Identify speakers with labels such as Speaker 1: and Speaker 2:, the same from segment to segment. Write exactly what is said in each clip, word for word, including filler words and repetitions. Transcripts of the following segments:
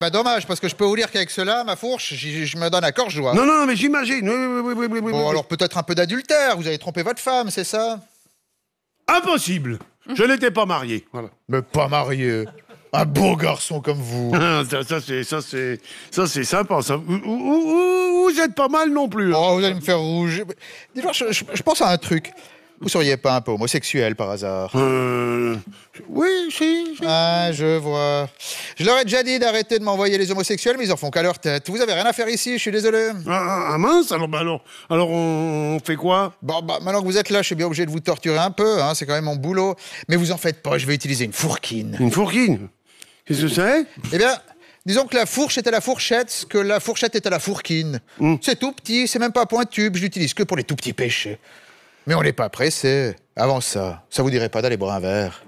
Speaker 1: Bah dommage, parce que je peux vous dire qu'avec cela, ma fourche, j'y- je me donne à corps joie.
Speaker 2: Non, non, non, mais j'imagine. Oui, oui, oui, oui, oui, oui,
Speaker 1: Bon,
Speaker 2: oui.
Speaker 1: alors peut-être un peu d'adultère, vous avez trompé votre femme, c'est ça?
Speaker 2: Impossible. Je n'étais pas marié. Voilà.
Speaker 1: Mais pas marié. Un beau garçon comme vous.
Speaker 2: ça, ça, c'est, ça, c'est, ça, c'est sympa. Ça. Vous, vous, vous êtes pas mal non plus. Hein.
Speaker 1: Oh, vous allez me faire rouge. Dis-moi, je, je- je pense à un truc. Vous seriez pas un peu homosexuel par hasard?
Speaker 2: Euh... Oui, si. si.
Speaker 1: Ah, je vois. Je leur ai déjà dit d'arrêter de m'envoyer les homosexuels, mais ils en font qu'à leur tête. Vous avez rien à faire ici, je suis désolé.
Speaker 2: Ah, ah, mince, alors, bah, alors, alors on, on fait quoi?
Speaker 1: Bon, bah, maintenant que vous êtes là, je suis bien obligé de vous torturer un peu, hein, c'est quand même mon boulot. Mais vous en faites pas, je vais utiliser une fourquine.
Speaker 2: Une fourquine? Qu'est-ce que c'est?
Speaker 1: Eh bien, disons que la fourche est à la fourchette, ce que la fourchette est à la fourquine.
Speaker 2: Mm.
Speaker 1: C'est tout petit, c'est même pas pointu, je l'utilise que pour les tout petits péchés. Mais on n'est pas pressé. Avant ça, ça vous dirait pas d'aller boire un verre?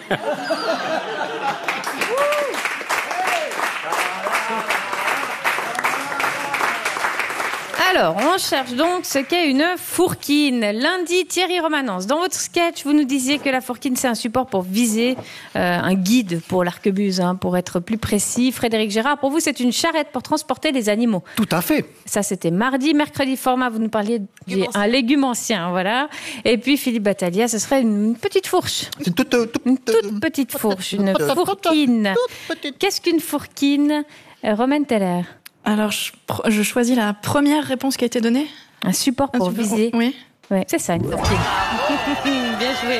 Speaker 3: Alors, on cherche donc ce qu'est une fourquine. Lundi, Thierry Romanence, dans votre sketch, vous nous disiez que la fourquine, c'est un support pour viser, euh, un guide pour l'arquebuse, hein, pour être plus précis. Frédéric Gérard, pour vous, c'est une charrette pour transporter des animaux.
Speaker 2: Tout à fait.
Speaker 3: Ça, c'était mardi. Mercredi, format, vous nous parliez d'un légumancien, voilà. Et puis, Philippe Battaglia, ce serait une petite fourche.
Speaker 1: C'est une toute, toute,
Speaker 3: Une toute petite fourche, une fourquine. Qu'est-ce qu'une fourquine? Euh, Romaine Teller,
Speaker 4: Alors, je, pr- je choisis la première réponse qui a été donnée.
Speaker 3: un support pour
Speaker 4: Un super-
Speaker 3: viser.
Speaker 4: Oui.
Speaker 3: Ouais, c'est ça, une fourquine. Bien joué.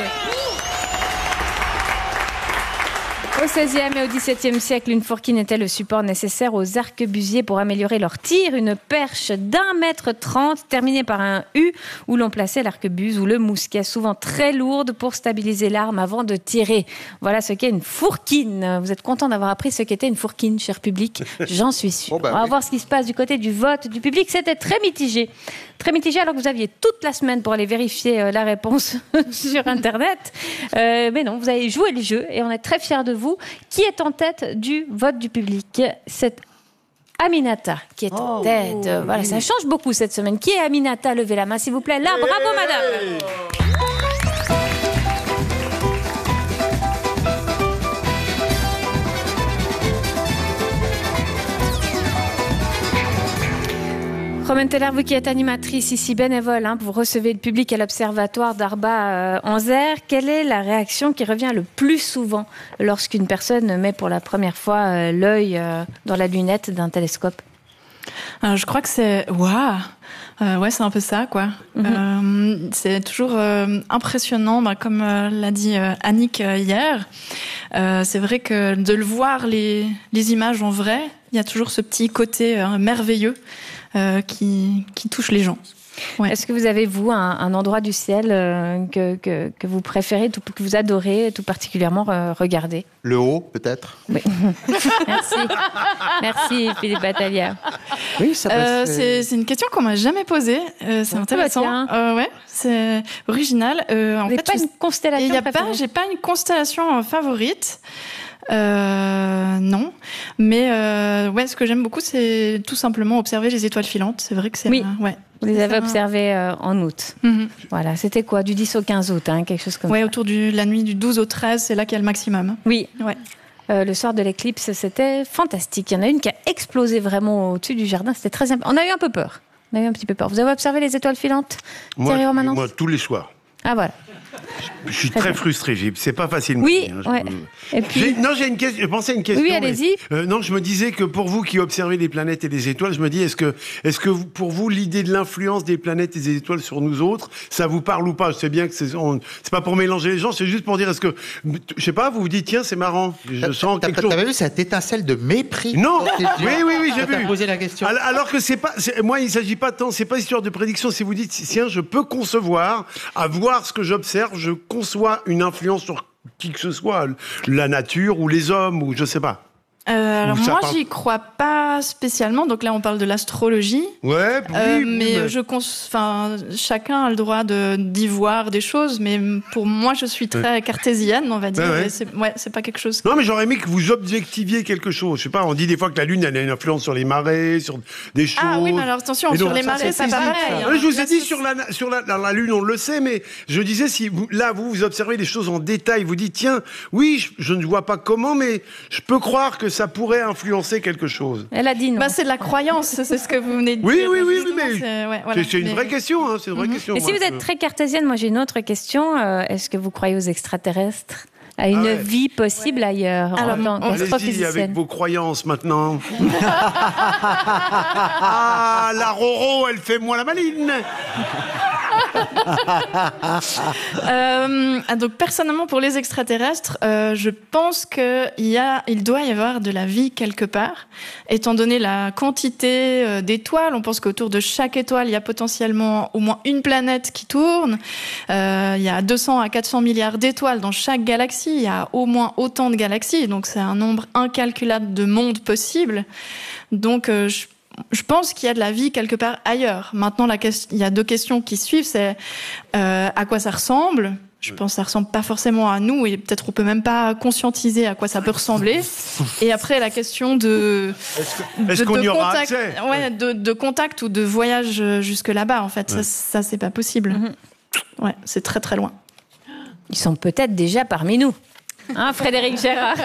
Speaker 3: Au seizième et au dix-septième siècle, une fourquine était le support nécessaire aux arquebusiers pour améliorer leur tir. Une perche d'un mètre trente, terminée par un U, où l'on plaçait l'arquebuse ou le mousquet, souvent très lourde, pour stabiliser l'arme avant de tirer. Voilà ce qu'est une fourquine. Vous êtes content d'avoir appris ce qu'était une fourquine, cher public? J'en suis sûr.
Speaker 1: Bon, bah,
Speaker 3: On va
Speaker 1: oui.
Speaker 3: voir ce qui se passe du côté du vote du public. C'était très mitigé. Très mitigé, alors que vous aviez toute la semaine pour aller vérifier euh, la réponse sur Internet. Euh, mais non, vous avez joué le jeu et on est très fiers de vous. Qui est en tête du vote du public? C'est Aminata qui est en tête. Euh, Voilà, ça change beaucoup cette semaine. Qui est Aminata? Levez la main, s'il vous plaît. Là, bravo, madame. Romaine Teller, vous qui êtes animatrice ici, bénévole, hein, vous recevez le public à l'Observatoire d'Arba-en-Zer. Quelle est la réaction qui revient le plus souvent lorsqu'une personne met pour la première fois euh, l'œil euh, dans la lunette d'un télescope?
Speaker 4: Euh, je crois que c'est... Waouh euh, Ouais, c'est un peu ça, quoi.
Speaker 3: Mhm.
Speaker 4: Euh, c'est toujours euh, impressionnant, bah, comme euh, l'a dit euh, Annick euh, hier. Euh, c'est vrai que de le voir, les, les images en vrai, il y a toujours ce petit côté euh, merveilleux euh, qui, qui touche les gens. Ouais.
Speaker 3: Est-ce que vous avez, vous, un, un endroit du ciel euh, que, que, que vous préférez, tout, que vous adorez tout particulièrement euh, regarder?
Speaker 1: Le haut, peut-être?
Speaker 3: Oui. Merci. Merci, Philippe Battaglia.
Speaker 1: Oui, ça
Speaker 4: Euh, c'est, c'est une question qu'on m'a jamais posée. Euh, c'est
Speaker 3: Ah,
Speaker 4: intéressant.
Speaker 3: bah, tiens.
Speaker 4: Euh, ouais, c'est original. Euh, en
Speaker 3: Vous n'avez
Speaker 4: fait,
Speaker 3: pas
Speaker 4: je-
Speaker 3: une constellation
Speaker 4: il y a pas,
Speaker 3: préférée?
Speaker 4: j'ai pas une constellation euh, favorite. Euh, non, mais euh, ouais, ce que j'aime beaucoup, c'est tout simplement observer les étoiles filantes. C'est vrai que c'est
Speaker 3: Oui.
Speaker 4: euh, ouais.
Speaker 3: Vous les
Speaker 4: C'est
Speaker 3: avez
Speaker 4: ça.
Speaker 3: observés euh, en août.
Speaker 4: Mhm.
Speaker 3: Voilà, c'était quoi? Du dix au quinze août, hein, quelque chose comme
Speaker 4: Ouais,
Speaker 3: ça.
Speaker 4: autour de la nuit du douze au treize, c'est là qu'il y a le maximum.
Speaker 3: Oui.
Speaker 4: Ouais.
Speaker 3: Euh, le soir de l'éclipse, c'était fantastique. Il y en a une qui a explosé vraiment au-dessus du jardin. C'était très imp- On a eu un peu peur. On a eu un petit peu peur. Vous avez observé les étoiles filantes, Thierry
Speaker 2: Moi,
Speaker 3: Romanence?
Speaker 2: moi, tous les soirs.
Speaker 3: Ah voilà.
Speaker 2: Je suis
Speaker 3: Très
Speaker 2: très
Speaker 3: bien.
Speaker 2: frustré. J'ai- C'est pas facile.
Speaker 3: Oui,
Speaker 2: hein, je-
Speaker 3: ouais. Et puis,
Speaker 2: J'ai- non, j'ai une question. Je pensais à une question.
Speaker 3: Oui,
Speaker 2: mais-
Speaker 3: allez-y.
Speaker 2: Euh, non, je me disais que pour vous qui observez les planètes et les étoiles, je me dis, est-ce que, est-ce que vous- pour vous, l'idée de l'influence des planètes et des étoiles sur nous autres, ça vous parle ou pas? Je sais bien que c'est, on- c'est pas pour mélanger les gens, c'est juste pour dire, est-ce que, je sais pas, vous vous dites, tiens, c'est marrant. Je sens
Speaker 1: T'as-
Speaker 2: quelque chose.
Speaker 1: T'avais vu cette étincelle de mépris?
Speaker 2: Non.
Speaker 1: dans tes yeux
Speaker 2: Oui, oui, oui, j'ai
Speaker 1: Quand t'as
Speaker 2: vu.
Speaker 1: posé la question.
Speaker 2: Alors, alors que c'est pas, c'est- moi, il s'agit pas tant, c'est pas histoire de prédiction. Si vous dites, tiens, je peux concevoir, à voir ce que j'observe, je conçois une influence sur qui que ce soit, la nature ou les hommes ou je sais pas.
Speaker 4: Euh, alors
Speaker 2: Ou ça
Speaker 4: moi,
Speaker 2: parle-
Speaker 4: j'y crois pas spécialement. Donc là, on parle de l'astrologie.
Speaker 2: Ouais, oui,
Speaker 4: Euh,
Speaker 2: oui,
Speaker 4: mais je cons... enfin, chacun a le droit de d'y voir des choses, mais pour moi, je suis très cartésienne, on va dire.
Speaker 2: Ouais, ouais.
Speaker 4: et C'est... Ouais, c'est pas quelque chose.
Speaker 2: Non, mais j'aurais aimé que vous objectiviez quelque chose. Je sais pas, on dit des fois que la Lune, elle a une influence sur les marées, sur des choses.
Speaker 4: Ah oui, mais alors attention,
Speaker 2: Et
Speaker 4: sur
Speaker 2: donc,
Speaker 4: les
Speaker 2: ça,
Speaker 4: marées,
Speaker 2: c'est
Speaker 4: c'est pas
Speaker 2: physique,
Speaker 4: pareil.
Speaker 2: ça.
Speaker 4: hein.
Speaker 2: Oui, je vous ai
Speaker 4: Là,
Speaker 2: dit
Speaker 4: c'est-
Speaker 2: sur la, sur la, la, la Lune, on le sait, mais je disais, si vous, là, vous, vous observez les choses en détail, vous dites, tiens, oui, je, je ne vois pas comment, mais je peux croire que ça pourrait influencer quelque chose?
Speaker 3: Elle a dit non.
Speaker 4: Bah, c'est de la croyance, c'est ce que vous venez de dire.
Speaker 2: Oui, oui, oui, oui,
Speaker 4: Justement,
Speaker 2: mais
Speaker 4: c'est ouais, voilà.
Speaker 2: c'est c'est une
Speaker 4: Mais-
Speaker 2: vraie question, hein, c'est une vraie
Speaker 4: Mhm.
Speaker 2: question.
Speaker 3: Et si
Speaker 2: moi,
Speaker 3: vous êtes
Speaker 2: je-
Speaker 3: très cartésienne, moi j'ai une autre question. Euh, Est-ce que vous croyez aux extraterrestres? À une
Speaker 2: Ah ouais.
Speaker 3: vie possible ailleurs
Speaker 4: Alors,
Speaker 3: en tant
Speaker 2: Allez-y avec
Speaker 3: qu'astrophysicienne?
Speaker 2: vos croyances maintenant. Ah, la Roro, elle fait moins la maline.
Speaker 4: Euh, ah, donc personnellement pour les extraterrestres, euh, je pense que il y a, il doit y avoir de la vie quelque part, étant donné la quantité euh, d'étoiles. On pense qu'autour de chaque étoile, il y a potentiellement au moins une planète qui tourne. Euh, il y a deux cents à quatre cents milliards d'étoiles dans chaque galaxie. Il y a au moins autant de galaxies, donc c'est un nombre incalculable de mondes possibles. Donc euh, je Je pense qu'il y a de la vie quelque part ailleurs. Maintenant, la question, il y a deux questions qui suivent. C'est euh, à quoi ça ressemble. Je pense que ça ressemble pas forcément à nous et peut-être on peut même pas conscientiser à quoi ça peut ressembler. Et après, la question de
Speaker 2: Est-ce
Speaker 4: de,
Speaker 2: est-ce qu'on
Speaker 4: de
Speaker 2: y aura
Speaker 4: contact,
Speaker 2: accès?
Speaker 4: ouais, de, de contact ou de voyage jusque là-bas. En fait,
Speaker 2: Ouais.
Speaker 4: ça, ça c'est pas possible. Ouais, c'est très très loin.
Speaker 3: Ils sont peut-être déjà parmi nous. Hein, Frédéric Gérard?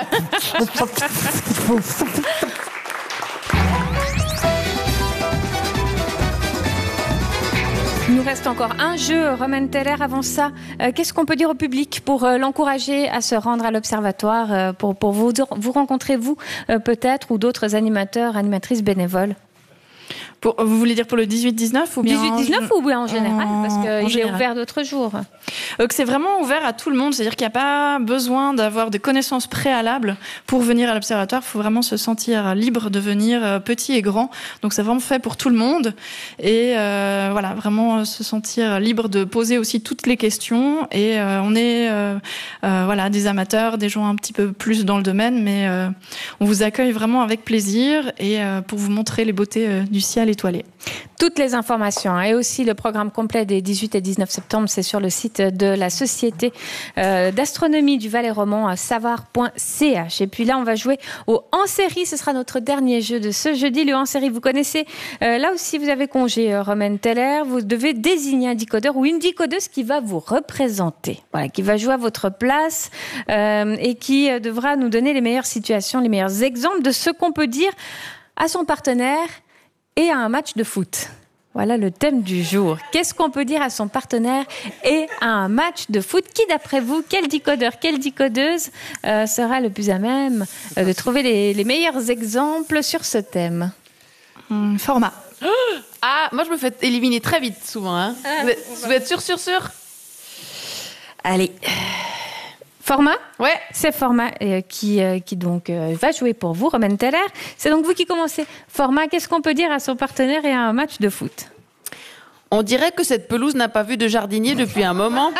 Speaker 3: Il nous reste encore un jeu, Roman Teller. Avant ça, euh, qu'est-ce qu'on peut dire au public pour euh, l'encourager à se rendre à l'Observatoire, euh, pour, pour vous, vous rencontrer, vous, euh, peut-être, ou d'autres animateurs, animatrices bénévoles?
Speaker 4: Pour, vous voulez dire pour le dix-huit dix-neuf ou bien
Speaker 3: dix-huit dix-neuf ou bien en général? Parce
Speaker 4: en
Speaker 3: qu'il est
Speaker 4: général.
Speaker 3: ouvert d'autres jours.
Speaker 4: Euh, que c'est vraiment ouvert à tout le monde, c'est-à-dire qu'il n'y a pas besoin d'avoir des connaissances préalables pour venir à l'observatoire. Il faut vraiment se sentir libre de venir, euh, petit et grand. Donc c'est vraiment fait pour tout le monde et euh, voilà, vraiment euh, se sentir libre de poser aussi toutes les questions. Et euh, on est euh, euh, voilà des amateurs, des gens un petit peu plus dans le domaine, mais euh, on vous accueille vraiment avec plaisir et euh, pour vous montrer les beautés euh, du ciel étoilé.
Speaker 3: Toutes les informations hein, et aussi le programme complet des dix-huit et dix-neuf septembre, c'est sur le site de la Société euh, d'astronomie du Valais-Roman à savoir point c h. Et puis là, on va jouer au en-série. Ce sera notre dernier jeu de ce jeudi. Le en-série, vous connaissez. Euh, là aussi, vous avez congé, euh, Roman Teller. Vous devez désigner un décodeur ou une décodeuse qui va vous représenter, voilà, qui va jouer à votre place euh, et qui euh, devra nous donner les meilleures situations, les meilleurs exemples de ce qu'on peut dire à son partenaire et à un match de foot. Voilà le thème du jour. Qu'est-ce qu'on peut dire à son partenaire et à un match de foot? Qui, d'après vous, quel décodeur, quelle décodeuse euh, sera le plus à même euh, de trouver les, les meilleurs exemples sur ce thème?
Speaker 4: Hum, format.
Speaker 5: Ah, moi je me fais éliminer très vite souvent. Hein.
Speaker 3: Ah,
Speaker 5: vous, êtes, vous êtes sûr, sûr, sûr?
Speaker 3: Allez. Format?
Speaker 5: Ouais.
Speaker 3: C'est Format euh, qui, euh, qui donc euh, va jouer pour vous, Roman Teller. C'est donc vous qui commencez. Format, qu'est-ce qu'on peut dire à son partenaire et à un match de foot?
Speaker 5: On dirait que cette pelouse n'a pas vu de jardinier depuis un moment.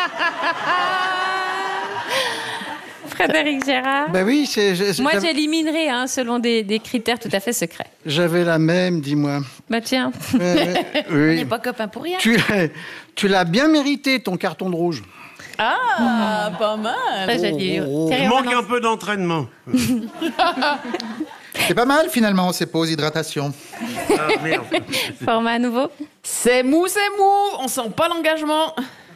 Speaker 3: Frédéric Gérard?
Speaker 6: Ben oui, c'est, je-
Speaker 3: Moi,
Speaker 6: j'avais-
Speaker 3: j'éliminerai hein, selon des, des critères tout à fait secrets.
Speaker 6: j'avais la même, dis-moi.
Speaker 3: Bah tiens.
Speaker 6: Euh,
Speaker 5: On
Speaker 6: oui.
Speaker 5: n'est pas copains pour rien.
Speaker 6: Tu, tu l'as bien mérité, ton carton de rouge.
Speaker 5: Ah, pas mal.
Speaker 3: Très joli.
Speaker 6: Oh, oh.
Speaker 3: Thierry
Speaker 2: Il manque
Speaker 3: Romanens.
Speaker 2: un peu d'entraînement.
Speaker 1: C'est pas mal finalement, ces pauses hydratation.
Speaker 2: Ah, merde.
Speaker 3: Format à nouveau.
Speaker 5: C'est mou, c'est mou. On sent pas l'engagement.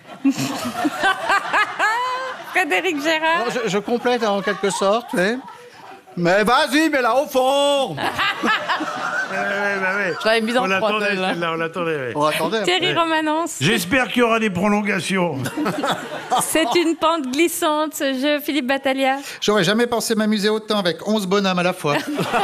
Speaker 3: Frédéric Gérard.
Speaker 6: Bon, je, je complète en quelque sorte, mais... Mais vas-y, mets-la au fond.
Speaker 2: Ouais, ouais, bah ouais.
Speaker 5: Je l'avais mise en
Speaker 2: On
Speaker 5: trois,
Speaker 2: l'attendait,
Speaker 5: celle-là.
Speaker 2: celle-là, on l'attendait. ouais.
Speaker 6: On attendait.
Speaker 3: Thierry Romanens.
Speaker 2: J'espère qu'il y aura des prolongations.
Speaker 3: C'est une pente glissante, ce jeu, Philippe Battaglia.
Speaker 1: J'aurais jamais pensé m'amuser autant avec onze bonhommes à la fois.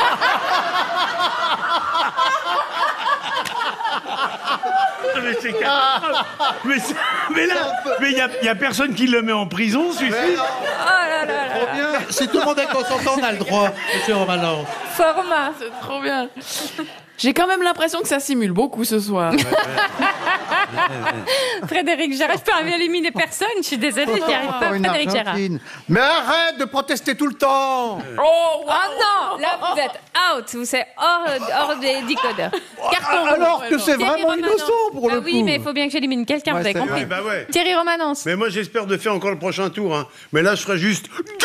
Speaker 2: Mais c'est catastrophe. mais, c'est- mais là, mais il y a, il y a personne qui le met en prison, celui-ci.
Speaker 3: Oh là là là.
Speaker 6: Trop bien. Si tout le monde est consentant, on a le droit, monsieur Romanov.
Speaker 3: Format.
Speaker 5: C'est trop bien. J'ai quand même l'impression que ça simule beaucoup ce soir.
Speaker 3: Frédéric Gérard. Je peux rien éliminer personne. Je suis désolée, j'y arrive pas.
Speaker 6: Encore une
Speaker 3: Frédéric Gérard.
Speaker 6: Argentine. Mais arrête de protester tout le temps.
Speaker 5: Oh,
Speaker 3: Oh non, là vous êtes out. Vous êtes hors, hors des décodeurs. Carton rouge.
Speaker 6: Alors que c'est
Speaker 3: Thierry
Speaker 6: vraiment
Speaker 3: Romanens.
Speaker 6: innocent pour
Speaker 3: Ah
Speaker 6: le
Speaker 3: oui,
Speaker 6: coup.
Speaker 3: mais il faut bien que j'élimine quelqu'un,
Speaker 6: Ouais,
Speaker 3: vous avez
Speaker 6: c'est
Speaker 3: compris.
Speaker 2: Ouais, bah ouais.
Speaker 3: Thierry Romanens.
Speaker 2: Mais moi, j'espère de faire encore le prochain tour. Hein. Mais là, je ferai juste. Goal.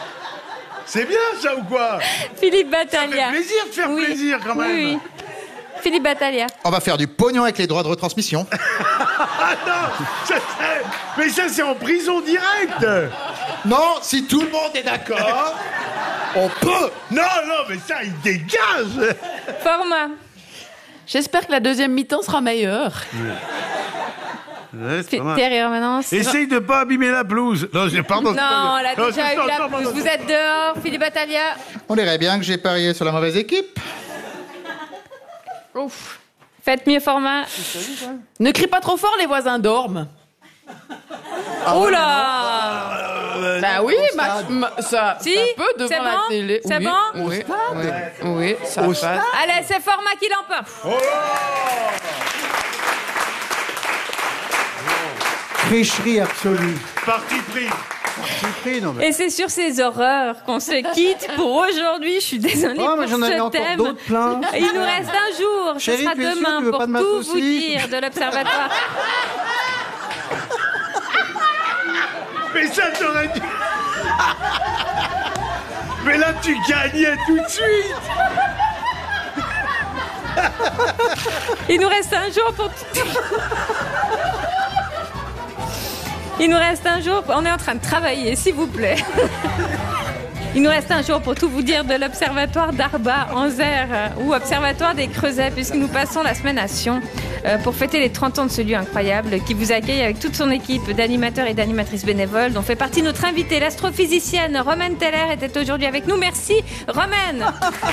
Speaker 2: C'est bien, ça, ou quoi?
Speaker 3: Philippe
Speaker 2: Ça fait
Speaker 3: Battaglia.
Speaker 2: plaisir de faire
Speaker 3: Oui.
Speaker 2: plaisir, quand même.
Speaker 3: Oui, oui. Philippe Battaglia.
Speaker 1: On va faire du pognon avec les droits de retransmission.
Speaker 2: Ah non, ça, ça, mais ça c'est en prison directe.
Speaker 1: Non, si tout le monde est d'accord, on peut.
Speaker 2: Non, non, mais ça, il dégage.
Speaker 3: Format.
Speaker 5: J'espère que la deuxième mi-temps sera meilleure.
Speaker 2: Ouais, c'est pas mal.
Speaker 3: Thierry Hermanence.
Speaker 2: Essaye de pas abîmer la pelouse. Non, je- pardon.
Speaker 3: Non, on l'a
Speaker 2: Non,
Speaker 3: déjà
Speaker 2: c'est-
Speaker 3: eu
Speaker 2: non,
Speaker 3: la
Speaker 2: non,
Speaker 3: pelouse.
Speaker 2: non,
Speaker 3: Vous
Speaker 2: non.
Speaker 3: êtes dehors, Philippe Battaglia.
Speaker 1: On dirait bien que j'ai parié sur la mauvaise équipe.
Speaker 3: Ouf. Faites mieux, Format.
Speaker 5: Ne crie pas trop fort, les voisins dorment.
Speaker 3: Oula.
Speaker 5: Bah oui, ma- ma- ça,
Speaker 3: Si,
Speaker 5: ça peut devant
Speaker 3: c'est
Speaker 5: la
Speaker 3: bon
Speaker 5: télé.
Speaker 3: C'est
Speaker 5: oui,
Speaker 3: bon
Speaker 5: oui, oui, oui, ça
Speaker 2: Au
Speaker 5: passe.
Speaker 2: stade.
Speaker 3: Allez, c'est Format qui l'emporte.
Speaker 6: Tricherie absolue.
Speaker 2: Parti pris.
Speaker 6: Tricherie, non mais...
Speaker 3: Et c'est sur ces horreurs qu'on se quitte pour aujourd'hui. Je suis désolée
Speaker 6: Oh,
Speaker 3: pour
Speaker 6: mais j'en avais
Speaker 3: ce
Speaker 6: encore
Speaker 3: thème.
Speaker 6: d'autres plein.
Speaker 3: Et il nous reste un jour.
Speaker 6: Chérie,
Speaker 3: Ce sera
Speaker 6: tu es sûre,
Speaker 3: demain
Speaker 6: tu veux
Speaker 3: pour
Speaker 6: pas de
Speaker 3: tout
Speaker 6: matos
Speaker 3: vous
Speaker 6: aussi
Speaker 3: dire de l'Observatoire.
Speaker 2: Mais ça t'aurait dû. Mais là, tu gagnais tout de suite.
Speaker 3: Il nous reste un jour pour tout... Il nous reste un jour... On est en train de travailler, s'il vous plaît. Il nous reste un jour pour tout vous dire de l'Observatoire d'Arba en Zer ou Observatoire des Creusets, puisque nous passons la semaine à Sion euh, pour fêter les trente ans de ce lieu incroyable qui vous accueille avec toute son équipe d'animateurs et d'animatrices bénévoles dont fait partie notre invitée, l'astrophysicienne Romaine Teller était aujourd'hui avec nous. Merci Romaine.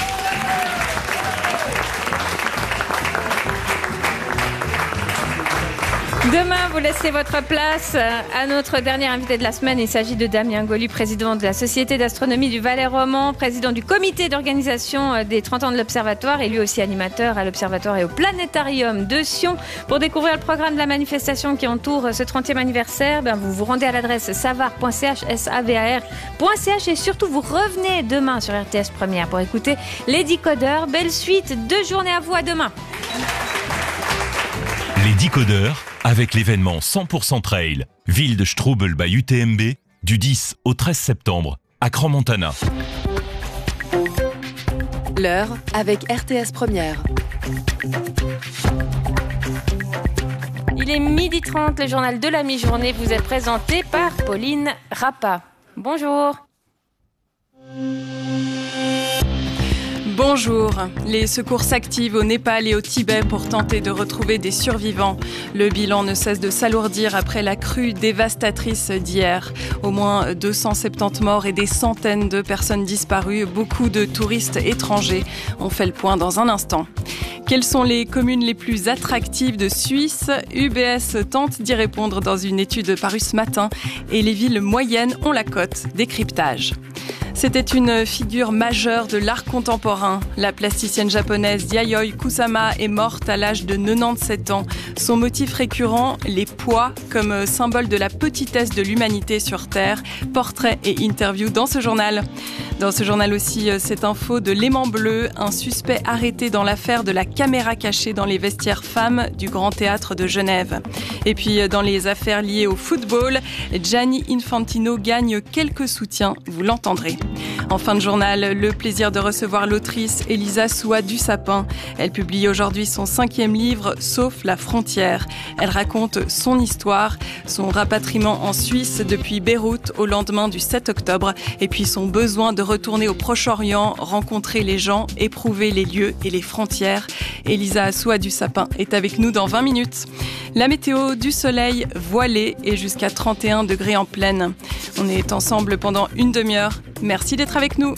Speaker 3: Demain, vous laissez votre place à notre dernier invité de la semaine. Il s'agit de Damien Golu, président de la Société d'astronomie du Valais-Roman, président du comité d'organisation des trente ans de l'Observatoire et lui aussi animateur à l'Observatoire et au Planétarium de Sion. Pour découvrir le programme de la manifestation qui entoure ce trentième anniversaire, ben vous vous rendez à l'adresse savar point c h, s a v a r point c h et surtout vous revenez demain sur R T S Première pour écouter les Décodeurs. Belle suite de journée à vous, à demain.
Speaker 7: Les Décodeurs, avec l'événement cent pour cent Trail, ville de Strubel by U T M B, du dix au treize septembre, à Crans-Montana.
Speaker 8: L'heure avec R T S Première.
Speaker 3: Il est midi trente, le journal de la mi-journée vous est présenté par Pauline Rappa. Bonjour.
Speaker 9: Bonjour. Les secours s'activent au Népal et au Tibet pour tenter de retrouver des survivants. Le bilan ne cesse de s'alourdir après la crue dévastatrice d'hier. Au moins deux cent soixante-dix morts et des centaines de personnes disparues, beaucoup de touristes étrangers. On fait le point dans un instant. Quelles sont les communes les plus attractives de Suisse ? U B S tente d'y répondre dans une étude parue ce matin et les villes moyennes ont la cote. Décryptage. C'était une figure majeure de l'art contemporain. La plasticienne japonaise Yayoi Kusama est morte à l'âge de quatre-vingt-dix-sept ans. Son motif récurrent, les poids, comme symbole de la petitesse de l'humanité sur Terre. Portrait et interview dans ce journal. Dans ce journal aussi, cette info de l'aimant bleu, un suspect arrêté dans l'affaire de la caméra cachée dans les vestiaires femmes du Grand Théâtre de Genève. Et puis, dans les affaires liées au football, Gianni Infantino gagne quelques soutiens, vous l'entendrez. En fin de journal, le plaisir de recevoir l'autrice Elisa Soua du Sapin. Elle publie aujourd'hui son cinquième livre, Sauf la frontière. Elle raconte son histoire, son rapatriement en Suisse depuis Beyrouth au lendemain du sept octobre, et puis son besoin de retourner au Proche-Orient, rencontrer les gens, éprouver les lieux et les frontières. Elisa Soua du Sapin est avec nous dans vingt minutes. La météo, du soleil voilé et jusqu'à trente et un degrés en pleine. On est ensemble pendant une demi-heure. Merci d'être avec nous.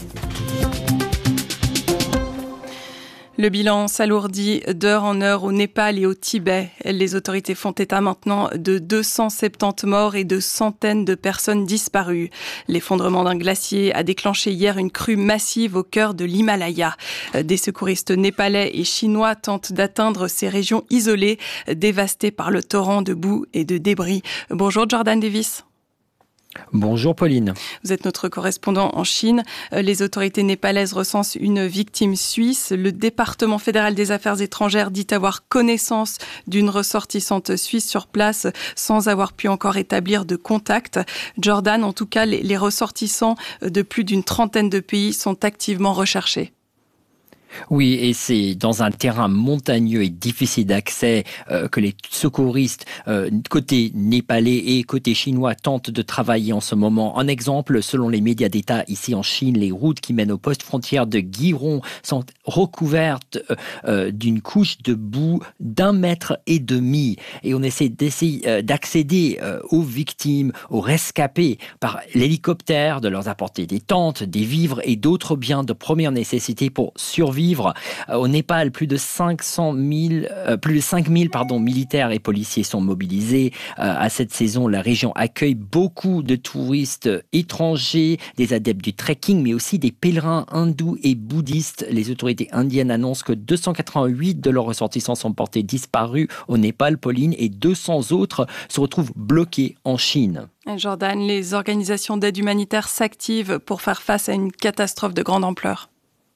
Speaker 9: Le bilan s'alourdit d'heure en heure au Népal et au Tibet. Les autorités font état maintenant de deux cent soixante-dix morts et de centaines de personnes disparues. L'effondrement d'un glacier a déclenché hier une crue massive au cœur de l'Himalaya. Des secouristes népalais et chinois tentent d'atteindre ces régions isolées, dévastées par le torrent de boue et de débris. Bonjour Jordan Davis.
Speaker 10: Bonjour Pauline.
Speaker 9: Vous êtes notre correspondant en Chine. Les autorités népalaises recensent une victime suisse. Le département fédéral des affaires étrangères dit avoir connaissance d'une ressortissante suisse sur place sans avoir pu encore établir de contact. Jordan, en tout cas, les ressortissants de plus d'une trentaine de pays sont activement recherchés.
Speaker 10: Oui, et c'est dans un terrain montagneux et difficile d'accès euh, que les secouristes euh, côté népalais et côté chinois tentent de travailler en ce moment. Un exemple, selon les médias d'État ici en Chine, les routes qui mènent aux postes frontières de Giron sont recouvertes euh, euh, d'une couche de boue d'un mètre et demi. Et on essaie d'essayer euh, d'accéder euh, aux victimes, aux rescapés par l'hélicoptère, de leur apporter des tentes, des vivres et d'autres biens de première nécessité pour survivre. Au Népal, plus de cinq cent mille, euh, plus de cinq mille pardon, militaires et policiers sont mobilisés. Euh, à cette saison, la région accueille beaucoup de touristes étrangers, des adeptes du trekking, mais aussi des pèlerins hindous et bouddhistes. Les autorités indiennes annoncent que deux cent quatre-vingt-huit de leurs ressortissants sont portés disparus au Népal, Pauline, et deux cents autres se retrouvent bloqués en Chine.
Speaker 9: Jordan, les organisations d'aide humanitaire s'activent pour faire face à une catastrophe de grande ampleur.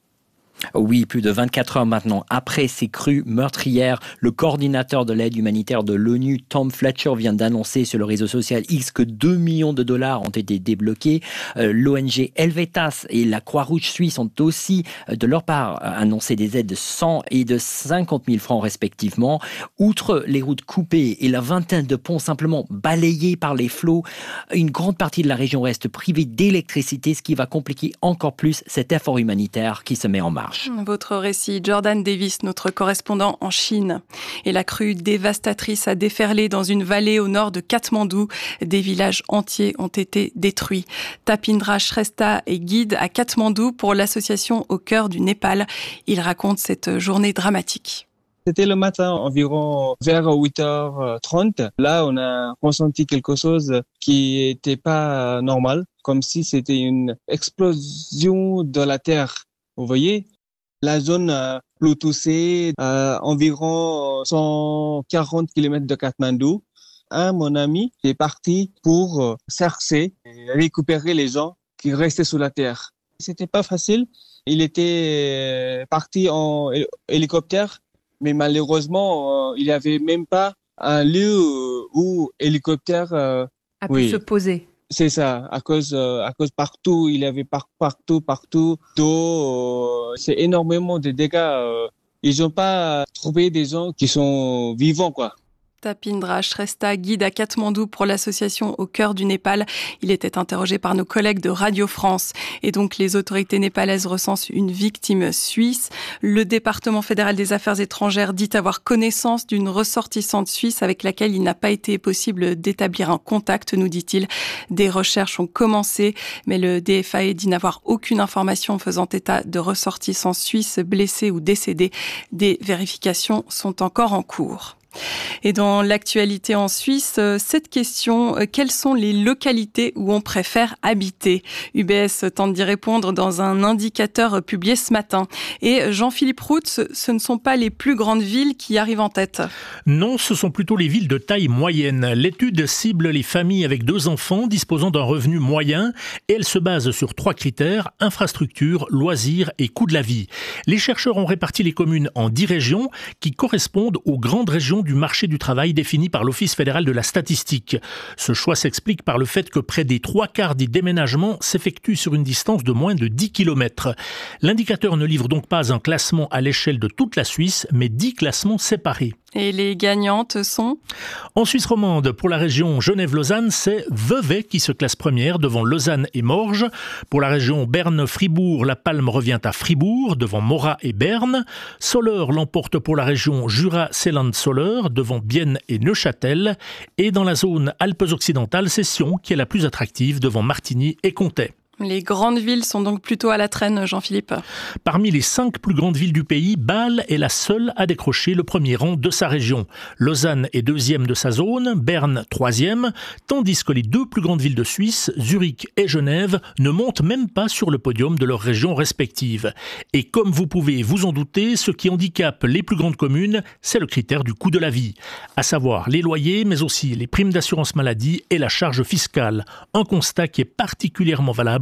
Speaker 10: Oui, plus de vingt-quatre heures maintenant après ces crues meurtrières, le coordinateur de l'aide humanitaire de l'ONU, Tom Fletcher, vient d'annoncer sur le réseau social X que deux millions de dollars ont été débloqués. Euh, L'O N G Helvetas et la Croix-Rouge suisse ont aussi, euh, de leur part, annoncé des aides de cent et de cinquante mille francs respectivement. Outre les routes coupées et la vingtaine de ponts simplement balayés par les flots, une grande partie de la région reste privée d'électricité, ce qui va compliquer encore plus cet effort humanitaire qui se met en marche.
Speaker 9: Votre récit, Jordan Davis, notre correspondant en Chine. Et la crue dévastatrice a déferlé dans une vallée au nord de Katmandou. Des villages entiers ont été détruits. Tapindra Shrestha est guide à Katmandou pour l'association Au cœur du Népal. Il raconte cette journée dramatique.
Speaker 11: C'était le matin, environ vers huit heures trente. Là, on a ressenti quelque chose qui était pas normal, comme si c'était une explosion de la terre. Vous voyez, la zone euh, plus touchée, euh, environ cent quarante kilomètres de Katmandou. Un, mon ami, est parti pour euh, chercher et récupérer les gens qui restaient sous la terre. C'était pas facile. Il était parti en hélicoptère, mais malheureusement, euh, il n'y avait même pas un lieu où hélicoptère euh,
Speaker 12: a
Speaker 11: oui.
Speaker 12: pu se poser.
Speaker 11: C'est ça, à cause, euh, à cause partout, il y avait par, partout, partout d'eau. Euh, c'est énormément de dégâts. Euh, ils n'ont pas trouvé des gens qui sont vivants, quoi.
Speaker 9: Tapindra Shrestha, guide à Katmandou pour l'association Au cœur du Népal. Il était interrogé par nos collègues de Radio France. Et donc, les autorités népalaises recensent une victime suisse. Le département fédéral des affaires étrangères dit avoir connaissance d'une ressortissante suisse avec laquelle il n'a pas été possible d'établir un contact, nous dit-il. Des recherches ont commencé, mais le D F A dit n'avoir aucune information faisant état de ressortissants suisses blessés ou décédés. Des vérifications sont encore en cours. Et dans l'actualité en Suisse, cette question, quelles sont les localités où on préfère habiter? U B S tente d'y répondre dans un indicateur publié ce matin. Et Jean-Philippe Roux, ce ne sont pas les plus grandes villes qui arrivent en tête.
Speaker 13: Non, ce sont plutôt les villes de taille moyenne. L'étude cible les familles avec deux enfants disposant d'un revenu moyen et elle se base sur trois critères, infrastructure, loisirs et coût de la vie. Les chercheurs ont réparti les communes en dix régions qui correspondent aux grandes régions du marché du travail défini par l'Office fédéral de la statistique. Ce choix s'explique par le fait que près des trois quarts des déménagements s'effectuent sur une distance de moins de dix kilomètres. L'indicateur ne livre donc pas un classement à l'échelle de toute la Suisse, mais dix classements séparés.
Speaker 9: Et les gagnantes sont ?
Speaker 13: En Suisse romande, pour la région Genève-Lausanne, c'est Vevey qui se classe première devant Lausanne et Morges. Pour la région Berne-Fribourg, la palme revient à Fribourg devant Morat et Berne. Soleure l'emporte pour la région Jura-Seeland-Soleure devant Bienne et Neuchâtel. Et dans la zone Alpes-Occidentales, c'est Sion qui est la plus attractive devant Martigny et Comté.
Speaker 9: Les grandes villes sont donc plutôt à la traîne, Jean-Philippe.
Speaker 13: Parmi les cinq plus grandes villes du pays, Bâle est la seule à décrocher le premier rang de sa région. Lausanne est deuxième de sa zone, Berne troisième, tandis que les deux plus grandes villes de Suisse, Zurich et Genève, ne montent même pas sur le podium de leurs régions respectives. Et comme vous pouvez vous en douter, ce qui handicape les plus grandes communes, c'est le critère du coût de la vie, à savoir les loyers, mais aussi les primes d'assurance maladie et la charge fiscale. Un constat qui est particulièrement valable